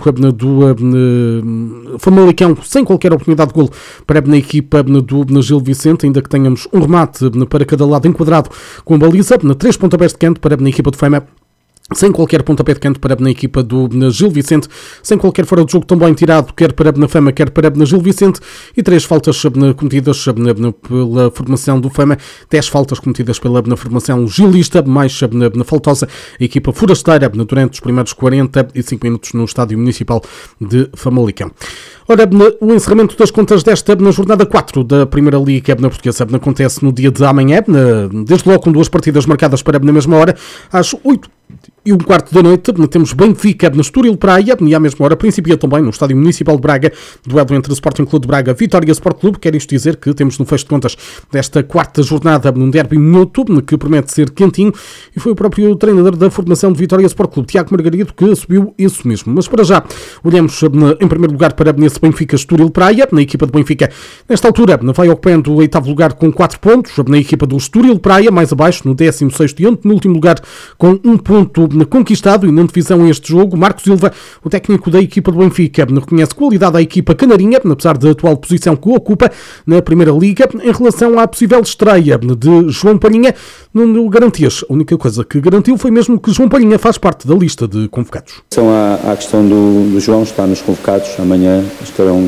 do Famalicão, sem qualquer oportunidade de golo para na equipa do Gil Vicente, ainda que tenhamos um remate para cada lado enquadrado com baliza, três pontapés de canto para na equipa do Fama, sem qualquer pontapé de canto para na equipa do na Gil Vicente, sem qualquer fora de jogo também tirado, quer para na Fama, quer para na Gil Vicente, e três faltas cometidas pela formação do Fama, dez faltas cometidas pela na formação gilista, mais na, na faltosa a equipa forasteira durante os primeiros quarenta e cinco minutos no Estádio Municipal de Famalicão. Ora, o encerramento das contas desta na jornada quatro da Primeira Liga na Portuguesa acontece no dia de amanhã, desde logo com duas partidas marcadas para na mesma hora, às oito e um quarto da noite. Temos Benfica no Estoril Praia, e à mesma hora principia também no Estádio Municipal de Braga, duelo entre o Sporting Clube de Braga, Vitória Sport Clube. Quer isto dizer que temos no fecho de contas desta quarta jornada num derby minuto, que promete ser quentinho, e foi o próprio treinador da formação de Vitória Sport Clube, Tiago Margarido, que subiu isso mesmo. Mas para já, olhamos em primeiro lugar para esse Benfica Estoril Praia, na equipa de Benfica, nesta altura vai ocupando o oitavo lugar com quatro pontos, na equipa do Estoril Praia, mais abaixo, no décimo sexto e no último lugar com um ponto conquistado e na divisão este jogo. Marco Silva, o técnico da equipa do Benfica, reconhece qualidade à equipa canarinha, apesar da atual posição que ocupa na Primeira Liga. Em relação à possível estreia de João Palhinha, não garantias. A única coisa que garantiu foi mesmo que João Palhinha faz parte da lista de convocados. Em relação à, à questão do, do João, está nos convocados. Amanhã estarão,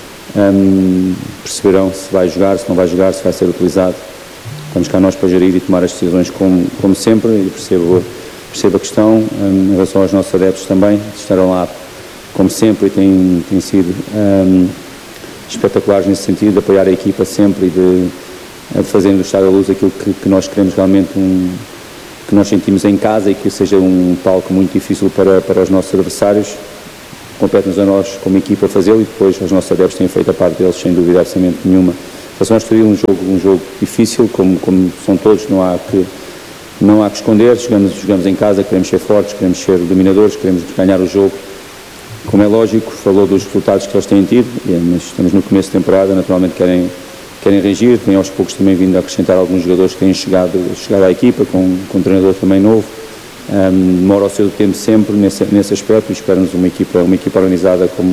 um, perceberão se vai jogar, se não vai jogar, se vai ser utilizado. Estamos cá nós para gerir e tomar as decisões como, como sempre, e percebo, percebo a questão. Um, em relação aos nossos adeptos também, estarão lá como sempre e têm, têm sido um, espetaculares nesse sentido, de apoiar a equipa sempre e de, de fazer do Estádio da Luz aquilo que, que nós queremos realmente, um, que nós sentimos em casa, e que seja um palco muito difícil para, para os nossos adversários. Compete-nos a nós como equipa fazê-lo, e depois os nossos adeptos têm feito a parte deles, sem dúvida absolutamente nenhuma. Então, nós teríamos um jogo, um jogo difícil, como, como são todos, não há que, não há que esconder. Jogamos, jogamos em casa, queremos ser fortes, queremos ser dominadores, queremos ganhar o jogo. Como é lógico, falou dos resultados que eles têm tido, mas estamos no começo de temporada, naturalmente querem, querem reagir, têm aos poucos também vindo a acrescentar alguns jogadores que têm chegado, chegado à equipa, com, com um treinador também novo. Um, demora o seu tempo sempre nesse, nesse aspecto, e esperamos uma equipa, uma equipa organizada como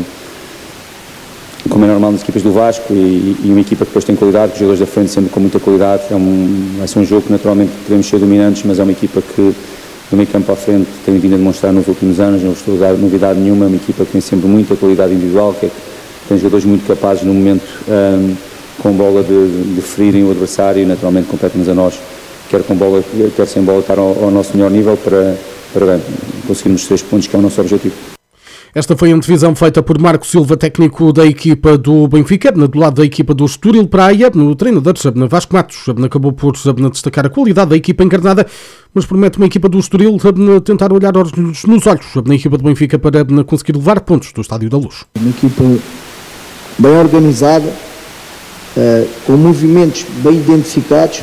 como é normal nas equipas do Vasco, e, e uma equipa que depois tem qualidade, que os jogadores da frente sempre com muita qualidade. É um, vai ser um jogo que naturalmente podemos ser dominantes, mas é uma equipa que do meio campo à frente tem vindo a demonstrar nos últimos anos, não estou a dar novidade nenhuma. É uma equipa que tem sempre muita qualidade individual, que é, tem jogadores muito capazes no momento um, com bola de, de ferirem o adversário, e naturalmente compete-nos a nós, quer com bola, quer sem bola, estar ao, ao nosso melhor nível para, para conseguirmos os três pontos, que é o nosso objetivo. Esta foi a divisão feita por Marco Silva, técnico da equipa do Benfica, do lado da equipa do Estoril Praia. No treinador Vasco Matos acabou por destacar a qualidade da equipa encarnada, mas promete uma equipa do Estoril tentar olhar nos olhos na equipa do Benfica para conseguir levar pontos do Estádio da Luz. Uma equipa bem organizada, com movimentos bem identificados,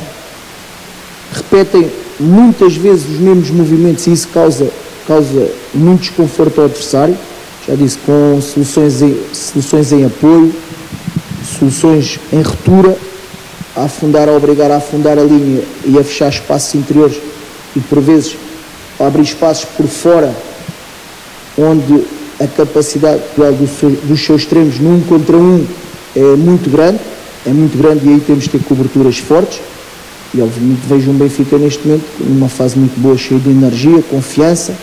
repetem muitas vezes os mesmos movimentos, e isso causa, causa muito desconforto ao adversário. Já disse, com soluções em, soluções em apoio, soluções em ruptura, a afundar, a obrigar a afundar a linha e a fechar espaços interiores, e por vezes a abrir espaços por fora, onde a capacidade do seu, dos seus extremos num contra um é muito grande, é muito grande, e aí temos de ter coberturas fortes. E obviamente vejo um Benfica neste momento numa fase muito boa, cheio de energia, confiança,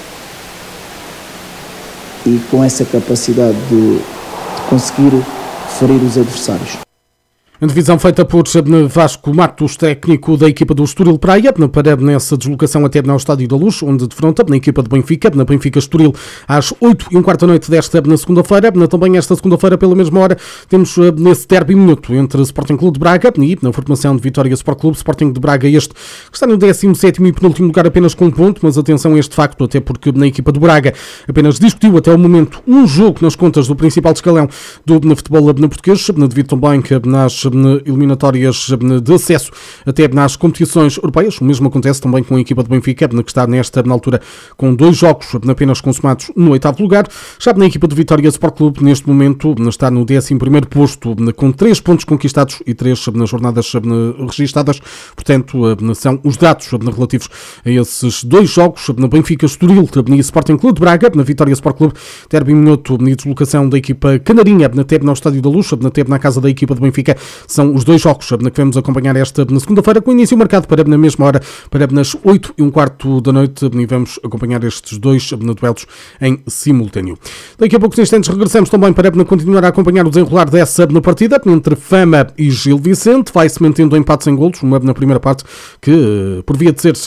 e com essa capacidade de, de conseguir ferir os adversários. A divisão feita por Vasco Matos, técnico da equipa do Estoril Praia, para nessa deslocação até ao Estádio da Luz, onde defronta na equipa do Benfica, na Benfica Estoril, às oito e um quarto da noite desta na segunda-feira. Também esta segunda-feira, pela mesma hora, temos nesse derby minuto entre Sporting Clube de Braga e, na formação de Vitória Sport Clube, Sporting de Braga, este que está no décimo sétimo e penúltimo lugar, apenas com um ponto, mas atenção a este facto, até porque na equipa do Braga apenas discutiu até o momento um jogo nas contas do principal escalão do futebol português, devido também que nas eliminatórias de acesso até nas competições europeias. O mesmo acontece também com a equipa do Benfica, que está nesta na altura com dois jogos apenas consumados no oitavo lugar. Já na equipa do Vitória Sport Clube, neste momento está no décimo primeiro posto, com três pontos conquistados e três nas jornadas registadas. Portanto, são os dados relativos a esses dois jogos, na Benfica Estoril e Sporting Clube de Braga, na Vitória Sport Clube, derby minuto e deslocação da equipa canarinha na T E B no Estádio da Luz, na T E B na casa da equipa do Benfica. São os dois jogos que vamos acompanhar esta na segunda-feira, com início marcado para na mesma hora, para nas oito e um quarto da noite, e vamos acompanhar estes dois duelos em simultâneo. Daqui a poucos instantes regressamos também para continuar a acompanhar o desenrolar dessa na partida entre Fama e Gil Vicente. Vai-se mantendo empates em golos, uma na primeira parte que, por via de ser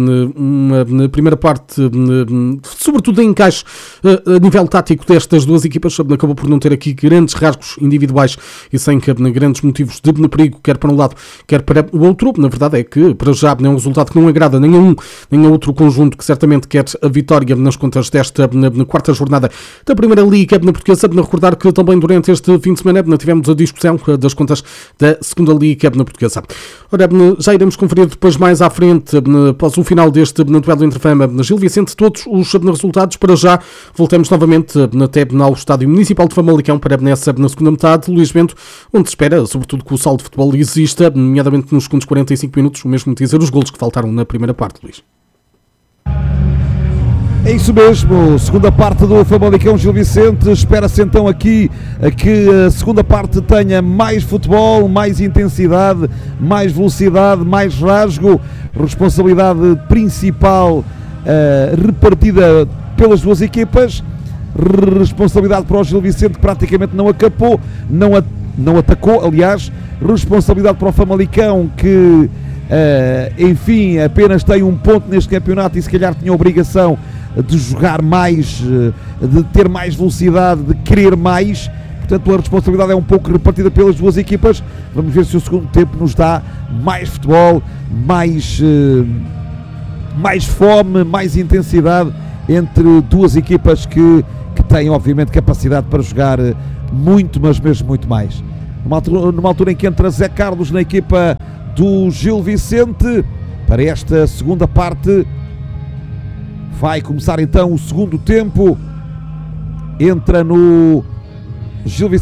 uma na primeira parte, sobretudo em encaixe a nível tático destas duas equipas, acabou por não ter aqui grandes rasgos individuais e sem grandes motivos de perigo, quer para um lado, quer para o outro. Na verdade é que, para já, é um resultado que não agrada nem a um, nem a outro conjunto, que certamente quer a vitória nas contas desta na, na quarta jornada da Primeira Liga na Portuguesa. Na recordar que também durante este fim de semana tivemos a discussão das contas da Segunda Liga na Portuguesa. Ora, já iremos conferir depois mais à frente, após o final deste duelo entre Fama e Gil Vicente, todos os resultados. Para já, voltamos novamente até ao Estádio Municipal de Famalicão para nessa na segunda metade, Luís Bento, onde se espera, sobretudo, que o saldo de futebol exista, nomeadamente nos segundos quarenta e cinco minutos, o mesmo dizer os golos que faltaram na primeira parte, Luís. É isso mesmo, segunda parte do Famalicão Gil Vicente. Espera-se então aqui que a segunda parte tenha mais futebol, mais intensidade, mais velocidade, mais rasgo. Responsabilidade principal uh, repartida pelas duas equipas. Responsabilidade para o Gil Vicente, que praticamente não acapou, não, a, não atacou, aliás. Responsabilidade para o Famalicão, que uh, enfim, apenas tem um ponto neste campeonato e se calhar tinha a obrigação de jogar mais, de ter mais velocidade, de querer mais. Portanto, a responsabilidade é um pouco repartida pelas duas equipas. Vamos ver se o segundo tempo nos dá mais futebol, mais, mais fome, mais intensidade entre duas equipas que, que têm, obviamente, capacidade para jogar muito, mas mesmo muito mais. Numa altura, numa altura em que entra Zé Carlos na equipa do Gil Vicente para esta segunda parte. Vai começar então o segundo tempo. Entra no Gil Vicente.